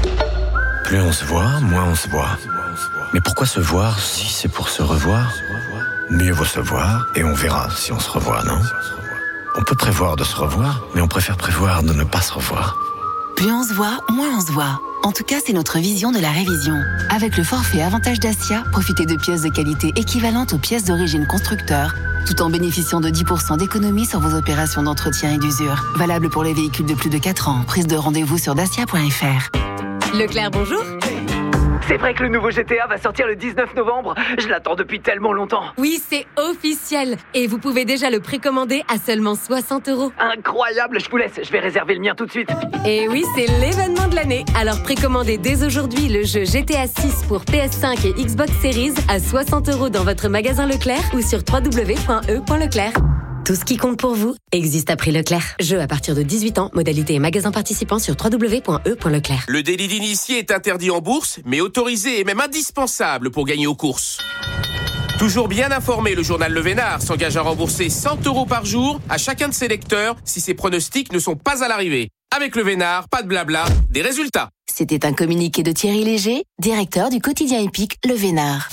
Plus on se voit, moins on se voit. Mais pourquoi se voir si c'est pour se revoir ? Mieux vaut se voir et on verra si on se revoit, non ? On peut prévoir de se revoir, mais on préfère prévoir de ne pas se revoir. Plus on se voit, moins on se voit. En tout cas, c'est notre vision de la révision. Avec le forfait Avantage Dacia, profitez de pièces de qualité équivalentes aux pièces d'origine constructeur, tout en bénéficiant de 10% d'économie sur vos opérations d'entretien et d'usure. Valable pour les véhicules de plus de 4 ans. Prise de rendez-vous sur dacia.fr. Leclerc, bonjour. C'est vrai que le nouveau GTA va sortir le 19 novembre. Je l'attends depuis tellement longtemps. Oui, c'est officiel. Et vous pouvez déjà le précommander à seulement 60 €. Incroyable, je vous laisse. Je vais réserver le mien tout de suite. Et oui, c'est l'événement de l'année. Alors précommandez dès aujourd'hui le jeu GTA 6 pour PS5 et Xbox Series à 60 € dans votre magasin Leclerc ou sur www.e.leclerc. Tout ce qui compte pour vous existe à prix Leclerc. Jeu à partir de 18 ans, modalité et magasin participant sur www.e.leclerc. Le délit d'initié est interdit en bourse, mais autorisé et même indispensable pour gagner aux courses. Toujours bien informé, le journal Le Vénard s'engage à rembourser 100 € par jour à chacun de ses lecteurs si ses pronostics ne sont pas à l'arrivée. Avec Le Vénard, pas de blabla, des résultats. C'était un communiqué de Thierry Léger, directeur du quotidien épique Le Vénard.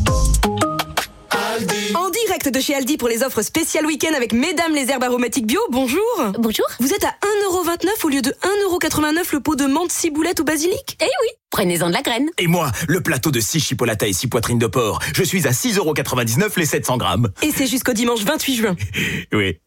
En direct de chez Aldi pour les offres spéciales week-end avec Mesdames les herbes aromatiques bio, bonjour. Bonjour. Vous êtes à 1,29 € au lieu de 1,89 € le pot de menthe, ciboulette ou basilic. Eh oui, prenez-en de la graine. Et moi, le plateau de 6 chipolatas et 6 poitrines de porc. Je suis à 6,99 € les 700 grammes. Et c'est jusqu'au dimanche 28 juin. Oui.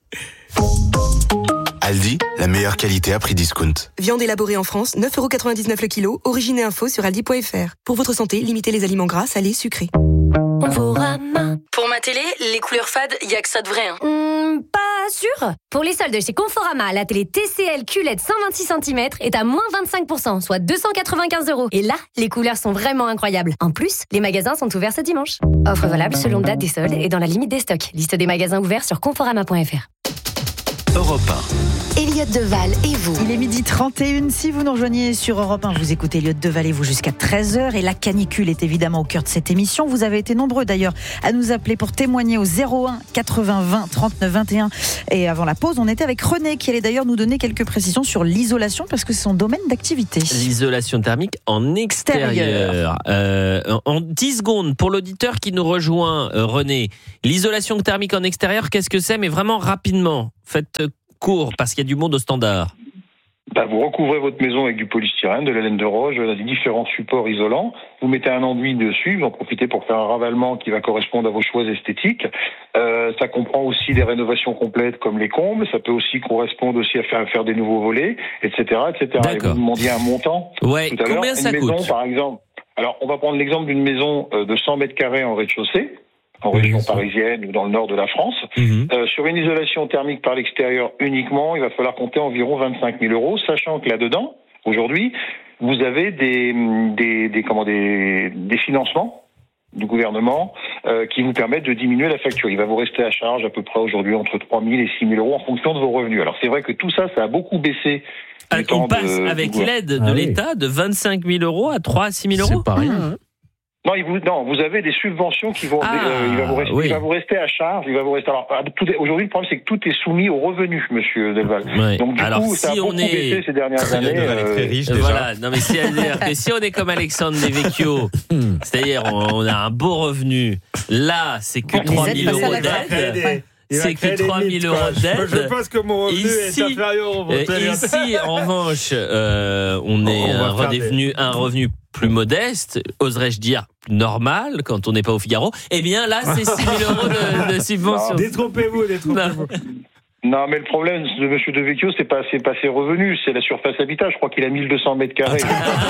Aldi, la meilleure qualité à prix discount. Viande élaborée en France, 9,99 € le kilo. Origine et info sur aldi.fr. Pour votre santé, limitez les aliments gras, salés, sucrés. Conforama. Pour ma télé, les couleurs fades, y a que ça de vrai. Pas rassure. Pour les soldes chez Conforama, la télé TCL QLED 126 cm est à moins 25%, soit 295 €. Et là, les couleurs sont vraiment incroyables. En plus, les magasins sont ouverts ce dimanche. Offre valable selon date des soldes et dans la limite des stocks. Liste des magasins ouverts sur conforama.fr. Europe 1. Elliot Deval et vous. Il est 12h31. Si vous nous rejoignez sur Europe 1, vous écoutez Elliot Deval et vous jusqu'à 13h. Et la canicule est évidemment au cœur de cette émission. Vous avez été nombreux d'ailleurs à nous appeler pour témoigner au 01 80 20 39 21. Et avant la pause, on était avec René qui allait d'ailleurs nous donner quelques précisions sur l'isolation parce que c'est son domaine d'activité. L'isolation thermique en extérieur. En 10 secondes, pour l'auditeur qui nous rejoint, René, l'isolation thermique en extérieur, qu'est-ce que c'est? Mais vraiment rapidement. Faites court, parce qu'il y a du monde au standard. Vous recouvrez votre maison avec du polystyrène, de la laine de roche, des différents supports isolants. Vous mettez un enduit dessus, vous en profitez pour faire un ravalement qui va correspondre à vos choix esthétiques. Ça comprend aussi des rénovations complètes comme les combles. Ça peut aussi correspondre aussi à faire des nouveaux volets, etc., etc. Et vous demandiez un montant Ouais. tout à l'heure. Combien ça maison, coûte? par exemple. Alors, on va prendre l'exemple d'une maison de 100 mètres carrés en rez-de-chaussée, en région parisienne ou dans le nord de la France. Sur une isolation thermique par l'extérieur uniquement, il va falloir compter environ 25 000 €, sachant que là-dedans, aujourd'hui, vous avez des financements du gouvernement qui vous permettent de diminuer la facture. Il va vous rester à charge à peu près aujourd'hui entre 3 000 et 6 000 € en fonction de vos revenus. Alors c'est vrai que tout ça a beaucoup baissé. On passe avec l'aide de l'État de 25 000 € à 3 à 6 000 €. C'est pas rien, hein. Non, vous avez des subventions qui vont. Il va vous rester à charge. Il va vous rester. Alors, aujourd'hui, le problème, c'est que tout est soumis aux revenus, Monsieur Delval. Ouais. Donc, du coup, ça a beaucoup baissé ces dernières années. Très riche, déjà. Voilà. Non, mais c'est-à-dire que si on est comme Alexandre Devecchio, c'est-à-dire on a un beau revenu, là, c'est que 3 000 € d'aide. C'est que 3 000 € d'aide. Je pense que mon revenu est inférieur au vôtre. Ici, en revanche, on est un revenu plus modeste, oserais-je dire normal, quand on n'est pas au Figaro. Eh bien là, c'est 6 000 € de subvention. Détrompez-vous. Non, mais le problème de M. Devecchio, c'est pas ses revenus, c'est la surface habitat. Je crois qu'il a 1200 mètres carrés.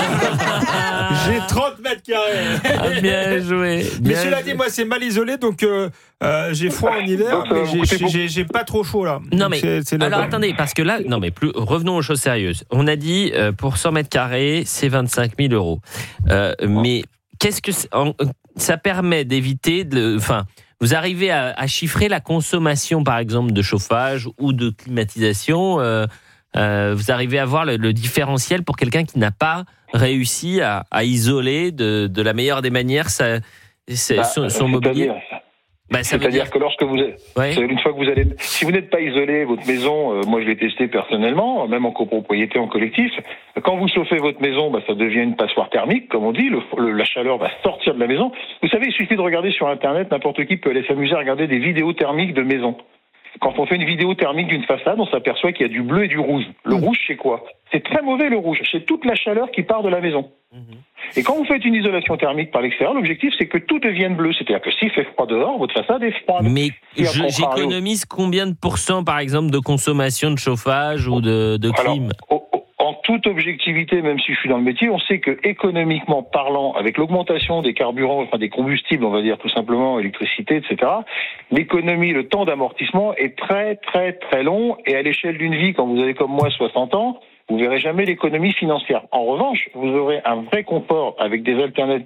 J'ai 30 mètres carrés. Bien joué. Mais cela dit, moi, c'est mal isolé, donc j'ai froid en hiver, mais j'ai pas trop chaud là. Non, mais alors attendez, parce que là, revenons aux choses sérieuses. On a dit pour 100 mètres carrés, c'est 25 000 €. Mais qu'est-ce que ça permet d'éviter vous arrivez à chiffrer la consommation, par exemple, de chauffage ou de climatisation. Vous arrivez à voir le différentiel pour quelqu'un qui n'a pas réussi à isoler de la meilleure des manières son mobilier. C'est-à-dire que lorsque une fois que vous allez, si vous n'êtes pas isolé, votre maison, moi je l'ai testé personnellement, même en copropriété, en collectif, quand vous chauffez votre maison, ça devient une passoire thermique, comme on dit, la chaleur va sortir de la maison. Vous savez, il suffit de regarder sur Internet, n'importe qui peut aller s'amuser à regarder des vidéos thermiques de maison. Quand on fait une vidéo thermique d'une façade, on s'aperçoit qu'il y a du bleu et du rouge. Le rouge, c'est quoi? C'est très mauvais, le rouge. C'est toute la chaleur qui part de la maison. Et quand vous faites une isolation thermique par l'extérieur, l'objectif, c'est que tout devienne bleu. C'est-à-dire que s'il fait froid dehors, votre façade est froide. Mais j'économise combien de pourcents, par exemple, de consommation de chauffage ou de clim? En toute objectivité, même si je suis dans le métier, on sait que économiquement parlant, avec l'augmentation des carburants, des combustibles, on va dire tout simplement, électricité, etc., l'économie, le temps d'amortissement est très, très, très long. Et à l'échelle d'une vie, quand vous avez comme moi 60 ans, vous verrez jamais l'économie financière. En revanche, vous aurez un vrai confort avec des alternances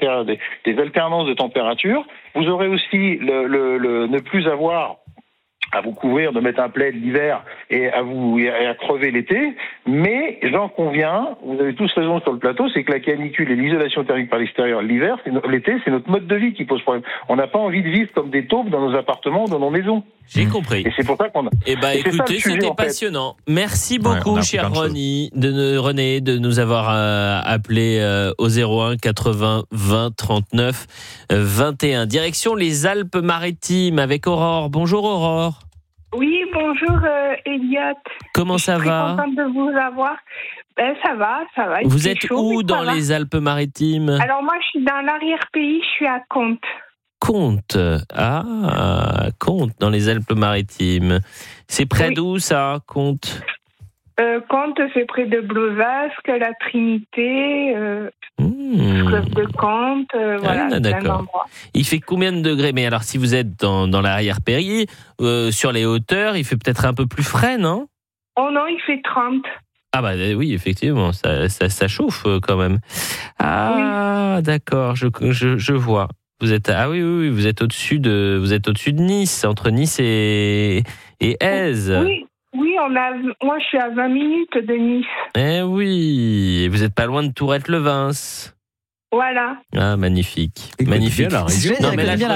de température. Vous aurez aussi ne plus avoir à vous couvrir, de mettre un plaid l'hiver et à crever l'été. Mais j'en conviens, vous avez tous raison sur le plateau, c'est que la canicule et l'isolation thermique par l'extérieur l'été, c'est notre mode de vie qui pose problème. On n'a pas envie de vivre comme des taupes dans nos appartements, dans nos maisons. J'ai compris. Et c'est pour ça qu'on a... écoutez, c'était passionnant. Merci beaucoup, cher René, de nous avoir appelé au 01 80 20 39 21. Direction les Alpes-Maritimes avec Aurore. Bonjour Aurore. Oui, bonjour Elliot. Comment ça va? Je suis contente de vous avoir. Ça va. Vous êtes où dans les Alpes-Maritimes? Alors moi, je suis dans l'arrière-pays, je suis à Contes. Contes. Contes dans les Alpes-Maritimes. C'est près d'où ça, Contes? Contes, c'est près de Blozasque, la Trinité. Fleuve de Comte, voilà, plein d'endroits. Il fait combien de degrés? Mais alors, si vous êtes dans l'arrière-pays, sur les hauteurs, il fait peut-être un peu plus frais, non? Oh non, il fait 30. Ah bah oui, effectivement, ça chauffe quand même. Ah, oui. D'accord, je vois. Vous êtes oui, vous êtes au-dessus de Nice, entre Nice et Èze. Oui, moi je suis à 20 minutes de Nice. Eh oui, vous n'êtes pas loin de Tourette-le-Vins. Voilà. Ah, magnifique. Magnifique. La région. Non, mais là, je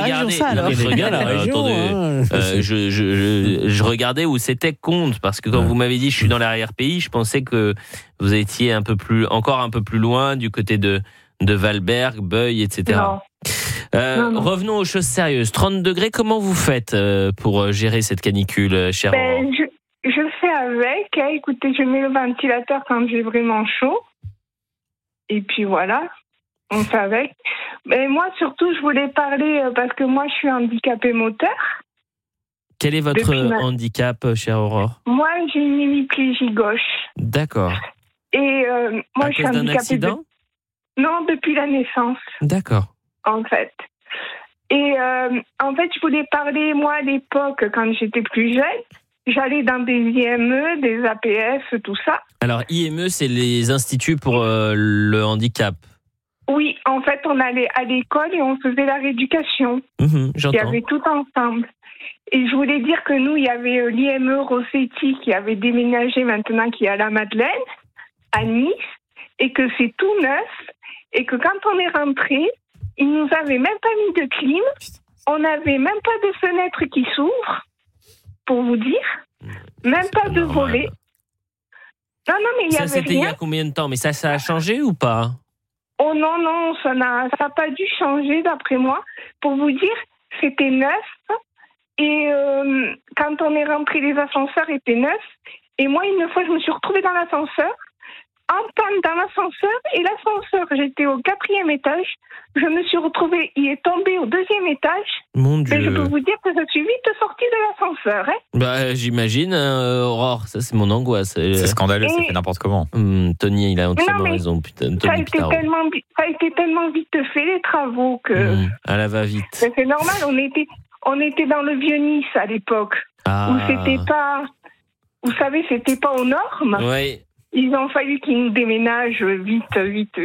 regardais où c'était Comte, parce que quand vous m'avez dit je suis dans l'arrière-pays, je pensais que vous étiez encore un peu plus loin, du côté de Valberg, Beuil, etc. Non. Non. Revenons aux choses sérieuses. 30 degrés, comment vous faites pour gérer cette canicule, chère Aurore? Je fais avec. Écoutez, je mets le ventilateur quand j'ai vraiment chaud. Et puis voilà, on fait avec. Mais moi, surtout, je voulais parler parce que moi, je suis handicapée moteur. Quel est votre handicap, chère Aurore? Moi, j'ai une hémiplégie gauche. D'accord. Et moi, je suis handicapée. Un accident? Non, depuis la naissance. D'accord. En fait. Et en fait, je voulais parler, moi, à l'époque, quand j'étais plus jeune, j'allais dans des IME, des APF, tout ça. Alors, IME, c'est les instituts pour le handicap. Oui, en fait, on allait à l'école et on faisait la rééducation. J'entends. Il y avait tout ensemble. Et je voulais dire que nous, il y avait l'IME Rossetti qui avait déménagé maintenant, qui est à la Madeleine, à Nice, et que c'est tout neuf, et que quand on est rentré, ils nous avaient même pas mis de clim, on n'avait même pas de fenêtre qui s'ouvre, pour vous dire, même pas de volet. Non, mais il y avait rien. Ça, c'était il y a combien de temps? Mais ça a changé ou pas? Oh non, ça n'a pas dû changer d'après moi. Pour vous dire, c'était neuf, et quand on est rentré, les ascenseurs étaient neufs, et moi, une fois, je me suis retrouvée dans l'ascenseur, en panne dans l'ascenseur, et l'ascenseur, j'étais au 4e étage, je me suis retrouvée, il est tombé au 2e étage. Mon Dieu. Et je peux vous dire que je suis vite sortie de l'ascenseur. Bah, j'imagine, Aurore, ça c'est mon angoisse. C'est scandaleux, c'est fait n'importe comment. Tony, il a entièrement raison, putain. Ça a été tellement vite fait, les travaux, que... à la va-vite. C'est normal, on était dans le Vieux-Nice à l'époque, où c'était pas... Vous savez, c'était pas aux normes. Oui. Ils ont fallu qu'ils nous déménagent vite.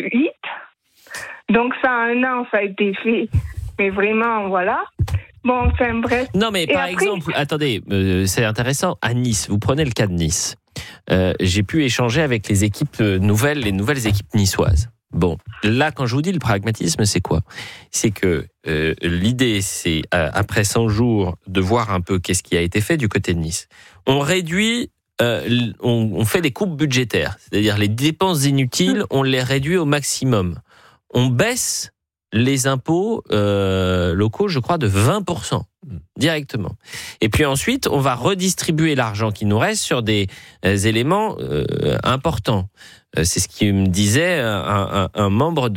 Donc ça, 1 an, ça a été fait. Mais vraiment, voilà. Bon, enfin bref. Non, mais par exemple, attendez, c'est intéressant. À Nice, vous prenez le cas de Nice. J'ai pu échanger avec les équipes nouvelles, les nouvelles équipes niçoises. Bon, là, quand je vous dis le pragmatisme, c'est quoi? C'est que l'idée, c'est, après 100 jours, de voir un peu qu'est-ce qui a été fait du côté de Nice. On réduit... on fait des coupes budgétaires, c'est-à-dire les dépenses inutiles, on les réduit au maximum. On baisse les impôts locaux, je crois, de 20% directement. Et puis ensuite, on va redistribuer l'argent qui nous reste sur des éléments importants. C'est ce qui me disait un membre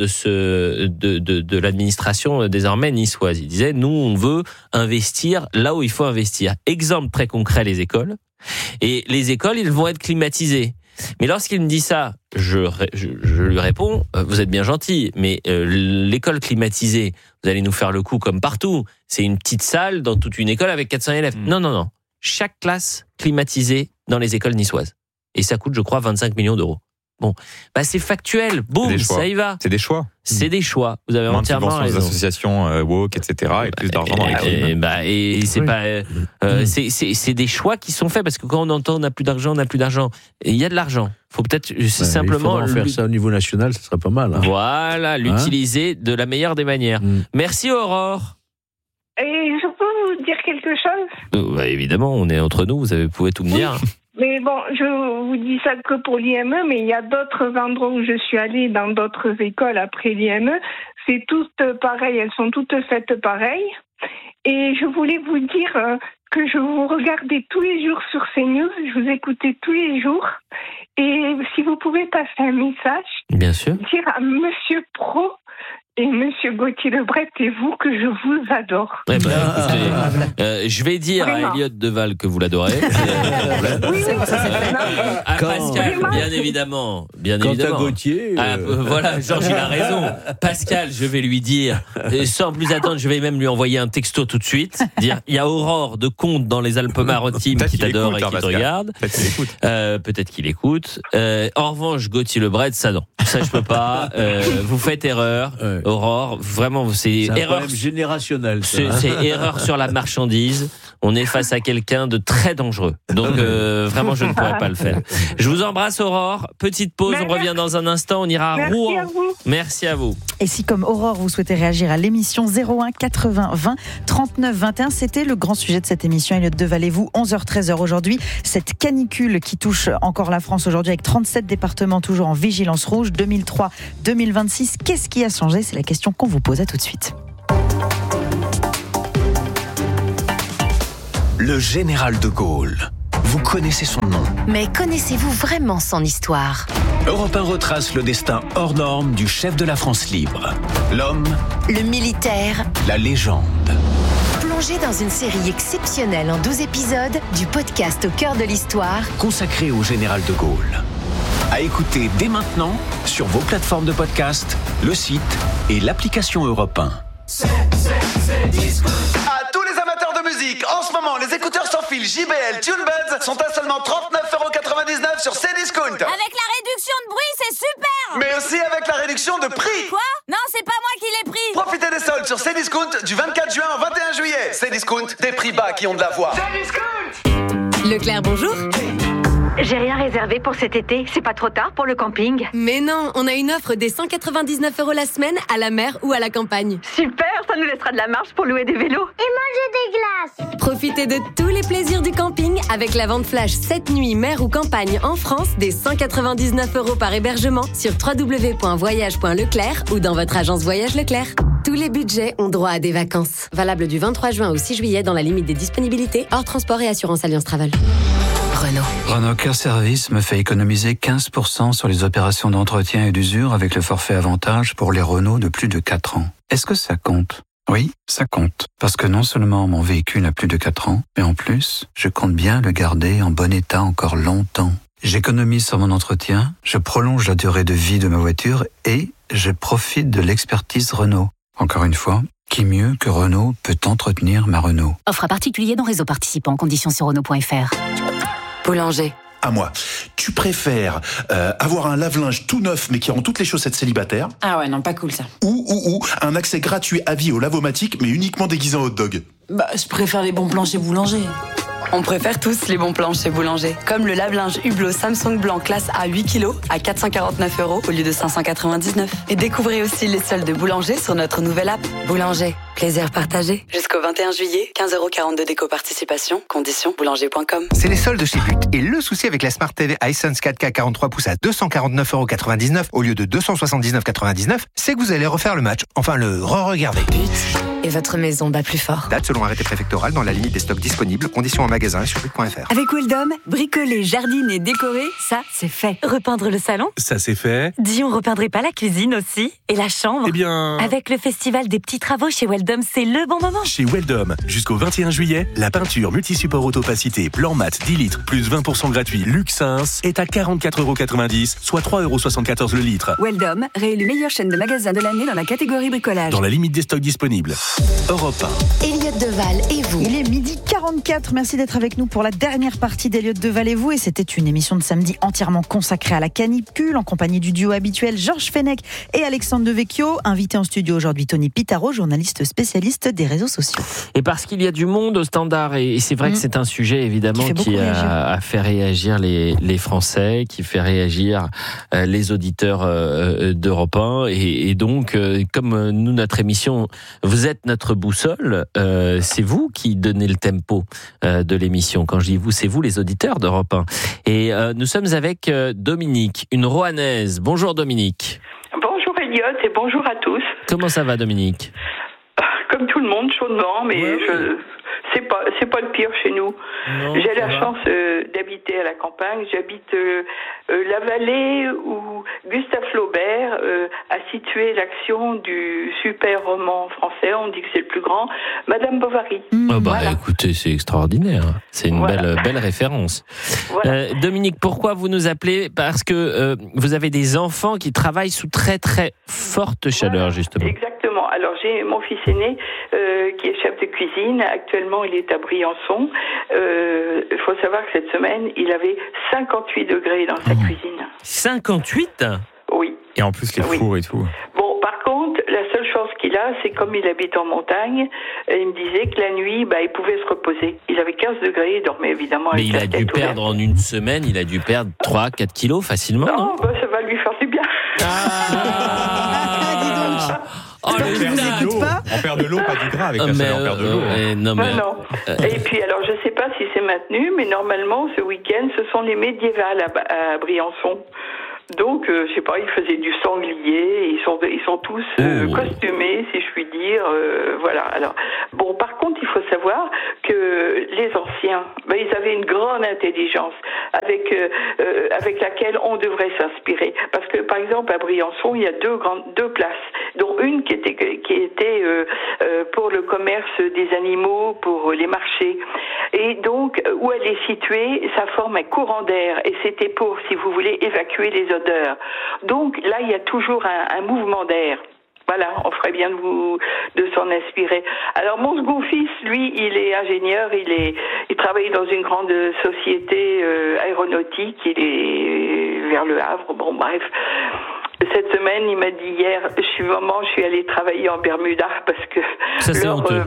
de l'administration désormais niçoise. Il disait, nous, on veut investir là où il faut investir. Exemple très concret, les écoles. Et les écoles, ils vont être climatisées. Mais lorsqu'il me dit ça, je lui réponds, vous êtes bien gentil, mais l'école climatisée, vous allez nous faire le coup comme partout. C'est une petite salle dans toute une école avec 400 élèves. Non. Chaque classe climatisée dans les écoles niçoises. Et ça coûte, je crois, 25 millions d'euros. Bon, bah c'est factuel, boum, ça y va. C'est des choix. C'est des choix. Vous avez entièrement raison. Les associations woke, etc. Et plus d'argent dans les crimes. Et c'est pas, c'est des choix qui sont faits parce que quand on entend on n'a plus d'argent, il y a de l'argent. Faut peut-être simplement faire ça au niveau national, ça serait pas mal. Hein. Voilà, l'utiliser de la meilleure des manières. Merci Aurore. Et je peux vous dire quelque chose? Évidemment, on est entre nous. Vous pouvez tout me dire. Mais bon, je vous dis ça que pour l'IME, mais il y a d'autres endroits où je suis allée, dans d'autres écoles après l'IME. C'est toutes pareilles, elles sont toutes faites pareilles. Et je voulais vous dire que je vous regardais tous les jours sur CNews, je vous écoutais tous les jours. Et si vous pouvez passer un message, bien sûr, dire à Monsieur Pro Et Monsieur Gauthier Lebret, c'est vous que je vous adore. Eh ben, écoutez, je vais dire Vraiment. à Elliot Deval que vous l'adorez. À Pascal, bien évidemment. Quant à Gauthier... voilà, Georges, il a raison. Pascal, je vais lui dire, sans plus attendre, je vais même lui envoyer un texto tout de suite. Dire, il y a Aurore de Comte dans les Alpes-Maritimes qui t'adore et qui te regarde. Peut-être qu'il écoute. En revanche, Gauthier Lebret, ça non. Ça, je peux pas. Vous faites erreur. Aurore, vraiment, c'est un erreur problème générationnel. C'est erreur sur la marchandise. On est face à quelqu'un de très dangereux. Donc vraiment, je ne pourrais pas le faire. Je vous embrasse, Aurore. Petite pause, on revient dans un instant. On ira à Rouen. Merci à vous. Et si, comme Aurore, vous souhaitez réagir à l'émission 01 80 20 39 21, c'était le grand sujet de cette émission. Elliot Deval et vous, 11h-13h aujourd'hui. Cette canicule qui touche encore la France aujourd'hui avec 37 départements toujours en vigilance rouge. 2003-2026, qu'est-ce qui a changé ? C'est la question qu'on vous pose. À tout de suite. Le général de Gaulle. Vous connaissez son nom. Mais connaissez-vous vraiment son histoire ? Europe 1 retrace le destin hors norme du chef de la France libre. L'homme, Le militaire, la légende. plongé dans une série exceptionnelle en 12 épisodes du podcast Au cœur de l'histoire, Consacré au général de Gaulle. À écouter dès maintenant sur vos plateformes de podcast, le site et l'application Europe 1. À tous les amateurs de musique, en ce moment, les écouteurs sans fil JBL TuneBuds sont à seulement 39,99€ sur Cdiscount. Avec la réduction de bruit, c'est super! Mais aussi avec la réduction de prix. Quoi? Non, c'est pas moi qui l'ai pris. Profitez des soldes sur Cdiscount du 24 juin au 21 juillet. Cdiscount, des prix bas qui ont de la voix. Leclerc, bonjour. J'ai rien réservé pour cet été. C'est pas trop tard pour le camping? Mais non, on a une offre des 199€ la semaine à la mer ou à la campagne. Super, ça nous laissera de la marge pour louer des vélos. Et manger des glaces. Profitez de tous les plaisirs du camping avec la vente flash 7 nuits mer ou campagne en France des 199€ par hébergement sur www.voyage.leclerc ou dans votre agence Voyage Leclerc. Tous les budgets ont droit à des vacances. Valable du 23 juin au 6 juillet dans la limite des disponibilités, hors transport et assurance Alliance Travel. Renault Care Service me fait économiser 15% sur les opérations d'entretien et d'usure avec le forfait avantage pour les Renault de plus de 4 ans. Est-ce que ça compte ? Oui, ça compte. Parce que non seulement mon véhicule a plus de 4 ans, mais en plus, je compte bien le garder en bon état encore longtemps. J'économise sur mon entretien, je prolonge la durée de vie de ma voiture et je profite de l'expertise Renault. Encore une fois, qui mieux que Renault peut entretenir ma Renault ? Offre à particulier dans réseau participant. Conditions sur Renault.fr. Boulanger. À moi. Tu préfères avoir un lave-linge tout neuf mais qui rend toutes les chaussettes célibataires, Ah ouais, non, pas cool ça. ou un accès gratuit à vie au lavomatique mais uniquement déguisé en hot dog? Bah, je préfère les bons plans chez Boulanger. On préfère tous les bons plans chez Boulanger. Comme le lave-linge Hublot Samsung blanc classe A 8 kg à 449€ au lieu de 599. Et découvrez aussi les soldes de Boulanger sur notre nouvelle app. Boulanger, plaisir partagé. Jusqu'au 21 juillet, 15,42€ d'éco-participation. Conditions boulanger.com. C'est les soldes chez But. Et le souci avec la Smart TV iSense 4K 43 pouces à 249,99€ au lieu de 279,99€, c'est que vous allez refaire le match. Enfin, le re-regarder. Et votre maison bat plus fort. Date selon arrêté préfectoral dans la limite des stocks disponibles. Conditions en magasin et sur but.fr. Avec Wildom, bricoler, jardiner, décorer, ça, c'est fait. Repeindre le salon? Ça c'est fait. Dis, on repeindrait pas la cuisine aussi? Et la chambre? Eh bien... Avec le festival des petits travaux chez Wildom, c'est le bon moment. Chez Weldom, jusqu'au 21 juillet, la peinture multi-support autopacité blanc mat 10 litres plus 20% gratuit Luxins est à 44,90€, soit 3,74€ le litre. Wildom, réélu meilleure chaîne de magasins de l'année dans la catégorie bricolage. Dans la limite des stocks disponibles. Europe 1. Elliot Deval et vous. Il est 12h44. Merci d'être avec nous pour la dernière partie d'Elliot Deval et vous. Et c'était une émission de samedi entièrement consacrée à la canicule en compagnie du duo habituel Georges Fenech et Alexandre Devecchio. Invité en studio aujourd'hui Tony Pitaro, journaliste spécialiste des réseaux sociaux. Et parce qu'il y a du monde au standard, et c'est vrai que c'est un sujet évidemment qui a fait réagir les Français, qui fait réagir les auditeurs d'Europe 1. Et donc, comme nous, notre émission, vous êtes notre boussole, c'est vous qui donnez le tempo de l'émission. Quand je dis vous, c'est vous les auditeurs d'Europe 1. Et nous sommes avec Dominique, une Roannaise. Bonjour Dominique. Bonjour Elliot et bonjour à tous. Comment ça va Dominique ? Comme tout le monde, chaudement, mais c'est pas le pire chez nous. Non, j'ai la va. chance d'habiter à la campagne. J'habite la vallée où Gustave Flaubert a situé l'action du super roman français, on dit que c'est le plus grand, Madame Bovary. Voilà. Écoutez, c'est extraordinaire. C'est une belle référence. Voilà. Dominique, pourquoi vous nous appelez ? Parce que vous avez des enfants qui travaillent sous très très forte chaleur, justement. Exactement. Alors j'ai mon fils aîné qui est chef de cuisine. Actuellement, il est à Briançon. Il faut savoir que cette semaine, il avait 58 degrés dans sa cuisine. 58 ? Oui. Et en plus les fours et tout. Bon, par contre, la seule chance qu'il a, c'est comme il habite en montagne, il me disait que la nuit, il pouvait se reposer. Il avait 15 degrés, il dormait évidemment avec Mais il a dû perdre en une semaine, il a dû perdre 3-4 kilos facilement, non ? Ça va lui faire du bien. Oh, on perd de l'eau, pas du gras avec la chaleur, on perd de l'eau. Et puis, alors, je sais pas si c'est maintenu, mais normalement, ce week-end, ce sont les médiévales à Briançon. Donc, je sais pas, ils faisaient du sanglier, ils sont tous costumés, si je puis dire, voilà. Alors, bon, par contre, il faut savoir que les anciens, ils avaient une grande intelligence avec laquelle on devrait s'inspirer. Parce que, par exemple, à Briançon, il y a deux places, dont une qui était pour le commerce des animaux, pour les marchés. Et donc, où elle est située, ça forme un courant d'air. Et c'était pour, si vous voulez, évacuer les odeurs. Donc, là, il y a toujours un mouvement d'air. Voilà, on ferait bien de s'en inspirer. Alors, mon second fils, lui, il est ingénieur, il travaille dans une grande société aéronautique, il est vers Le Havre, bon, bref. Cette semaine, il m'a dit hier, je suis allé travailler en Bermuda parce que... Ça, c'est honteux.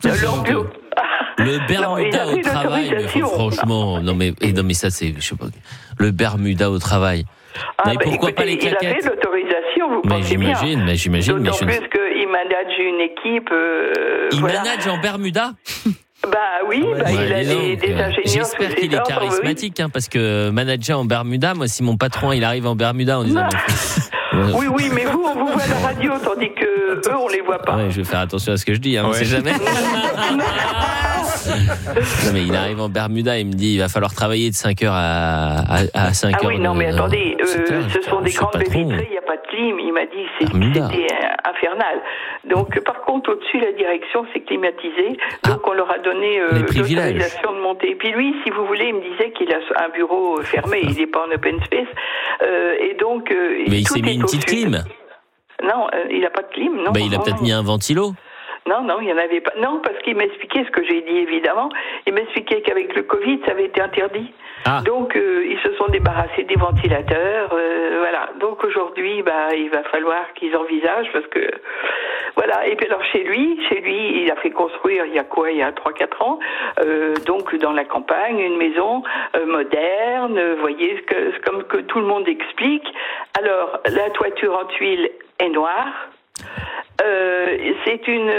Le Bermuda au travail, mais franchement, non mais ça c'est, je sais pas, le Bermuda au travail. Mais pourquoi pas les claquettes ? Il avait l'autorisation, vous pensez bien. J'imagine. D'autant plus qu'il manage une équipe. Il manage en Bermuda ? Oui, il a des ingénieurs. J'espère qu'il est charismatique, parce que manager en Bermuda, moi, si mon patron il arrive en Bermuda en disant. Oui, mais vous, on vous voit à la radio, tandis que eux, on les voit pas. Ouais, je vais faire attention à ce que je dis, on sait jamais. Non, mais il arrive en Bermuda, il me dit il va falloir travailler de 5h à 5h. Ah oui, non, mais attendez, ce sont des grandes baies vitrées, il n'y a pas de clim. Il m'a dit c'était infernal. Donc, par contre, au-dessus, la direction, c'est climatisé. Donc, on leur a donné l'autorisation de monter. Et puis lui, si vous voulez, il me disait qu'il a un bureau fermé, il n'est pas en open space. Et donc, mais il s'est mis une petite clim. Non, il n'a pas de clim, non. Il a peut-être mis un ventilo. Non, il n'y en avait pas. Non, parce qu'il m'expliquait ce que j'ai dit, évidemment. Il m'expliquait qu'avec le Covid, ça avait été interdit. Donc, ils se sont débarrassés des ventilateurs. Voilà. Donc, aujourd'hui, il va falloir qu'ils envisagent parce que... Voilà. Et puis, alors, chez lui, il a fait construire, il y a 3-4 ans, donc, dans la campagne, une maison moderne, vous voyez, comme que tout le monde explique. Alors, la toiture en tuiles est noire. C'est une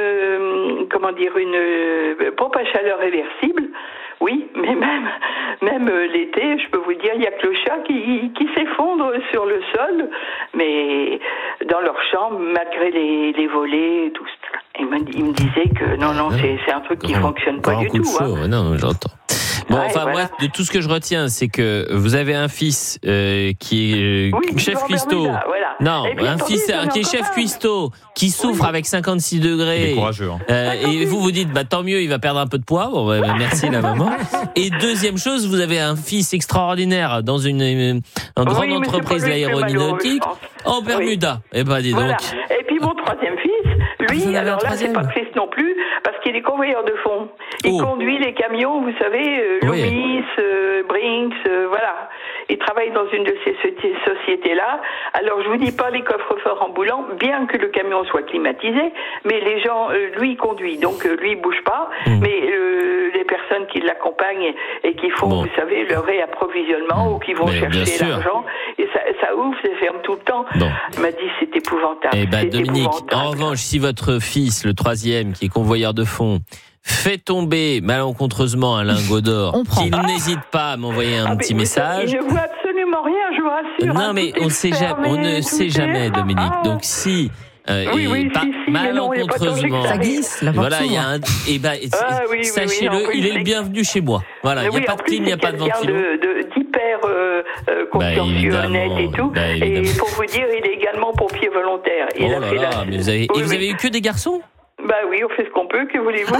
pompe à chaleur réversible. Oui, mais même l'été, je peux vous dire, il y a que le chat qui s'effondre sur le sol, mais dans leur chambre, malgré les volets et tout ça. Il me disait que non, c'est un truc qui fonctionne pas du tout. Non, j'entends. Bon, moi, de tout ce que je retiens, c'est que vous avez un fils qui est chef cuistot. Voilà. Non, un fils qui est chef cuistot, qui souffre avec 56 degrés. Il est courageux. Et vous dites, tant mieux, il va perdre un peu de poids. Bon, merci la maman. Et deuxième chose, vous avez un fils extraordinaire dans une grande entreprise aéronautique en Bermuda. Et dis donc. Voilà. Et puis mon troisième fils, lui, alors là, c'est pas triste non plus, parce qu'il est convoyeur de fonds. Il conduit les camions, vous savez, Loomis, Brinks, voilà. Il travaille dans une de ces sociétés-là. Alors, je vous dis pas les coffres-forts ambulants, bien que le camion soit climatisé, mais les gens, lui, il conduit. Donc, lui, il bouge pas. Mais les personnes qui l'accompagnent et qui font, vous savez, leur réapprovisionnement ou qui vont chercher l'argent, et ça ouvre, ça ferme tout le temps. Il m'a dit, c'est épouvantable. Dominique, en revanche, si votre fils, le troisième, qui est convoyeur de fonds, fait tomber malencontreusement un lingot d'or, qu'il n'hésite pas à m'envoyer un petit message. Il ne voit absolument rien, je vous rassure. Non, mais on ne sait jamais, Dominique. Donc, si malencontreusement. Ça glisse, la porte voilà, il y a un. Sachez-le, il est le bienvenu chez moi. Voilà, il n'y a pas de clim, il n'y a pas de ventilo. D'hyper consciencieux, honnête et tout. Et pour vous dire, il est également pompier volontaire. Mais vous avez eu que des garçons? Bah oui, on fait ce qu'on peut, que voulez-vous?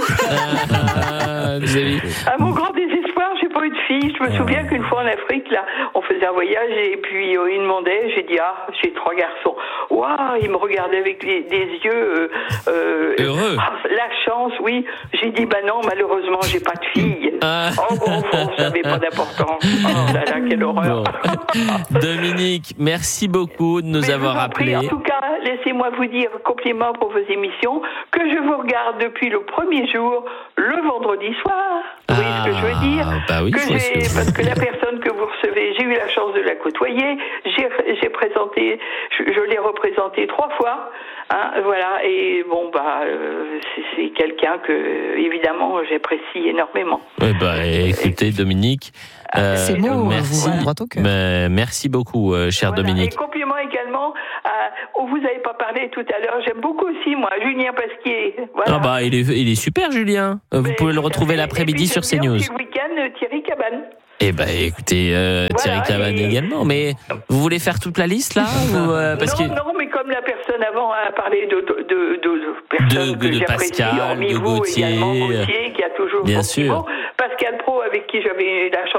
À mon grand désespoir, j'ai pas eu de fille. Je me souviens qu'une fois en Afrique, là, on faisait un voyage et puis il demandait, j'ai dit, j'ai 3 garçons. Waouh, il me regardait avec des yeux heureux. La chance, oui. J'ai dit, non, malheureusement, j'ai pas de fille. Bon, ça n'avait pas d'importance. Oh là là, quelle horreur. Dominique, merci beaucoup de nous avoir appelés. En tout cas, laissez-moi vous dire, compliment pour vos émissions, que je vous regarde depuis le premier jour, le vendredi soir. Vous voyez ce que je veux dire? Parce que la personne que vous recevez, j'ai eu la chance de la côtoyer. J'ai présenté, je l'ai représenté 3 fois. Voilà. Et bon, c'est quelqu'un que, évidemment, j'apprécie énormément. Écoutez, Dominique. Ces mots vous vont droit au cœur. Merci beaucoup, cher Dominique. Et compliments également vous n'avez pas parlé tout à l'heure. J'aime beaucoup aussi, moi, Julien Pasquier. Voilà. Il est super, Julien. Vous pouvez le retrouver l'après-midi sur CNews. Le week-end, Thierry Cabane. Écoutez, Thierry Cabane également. Mais vous voulez faire toute la liste, là Non, mais comme la personne avant a parlé de personnes que j'apprécie, Pascal, hormis vous, Gauthier, également Gauthier, qui a toujours bien sûr. Pascal Pro, avec qui j'avais la chance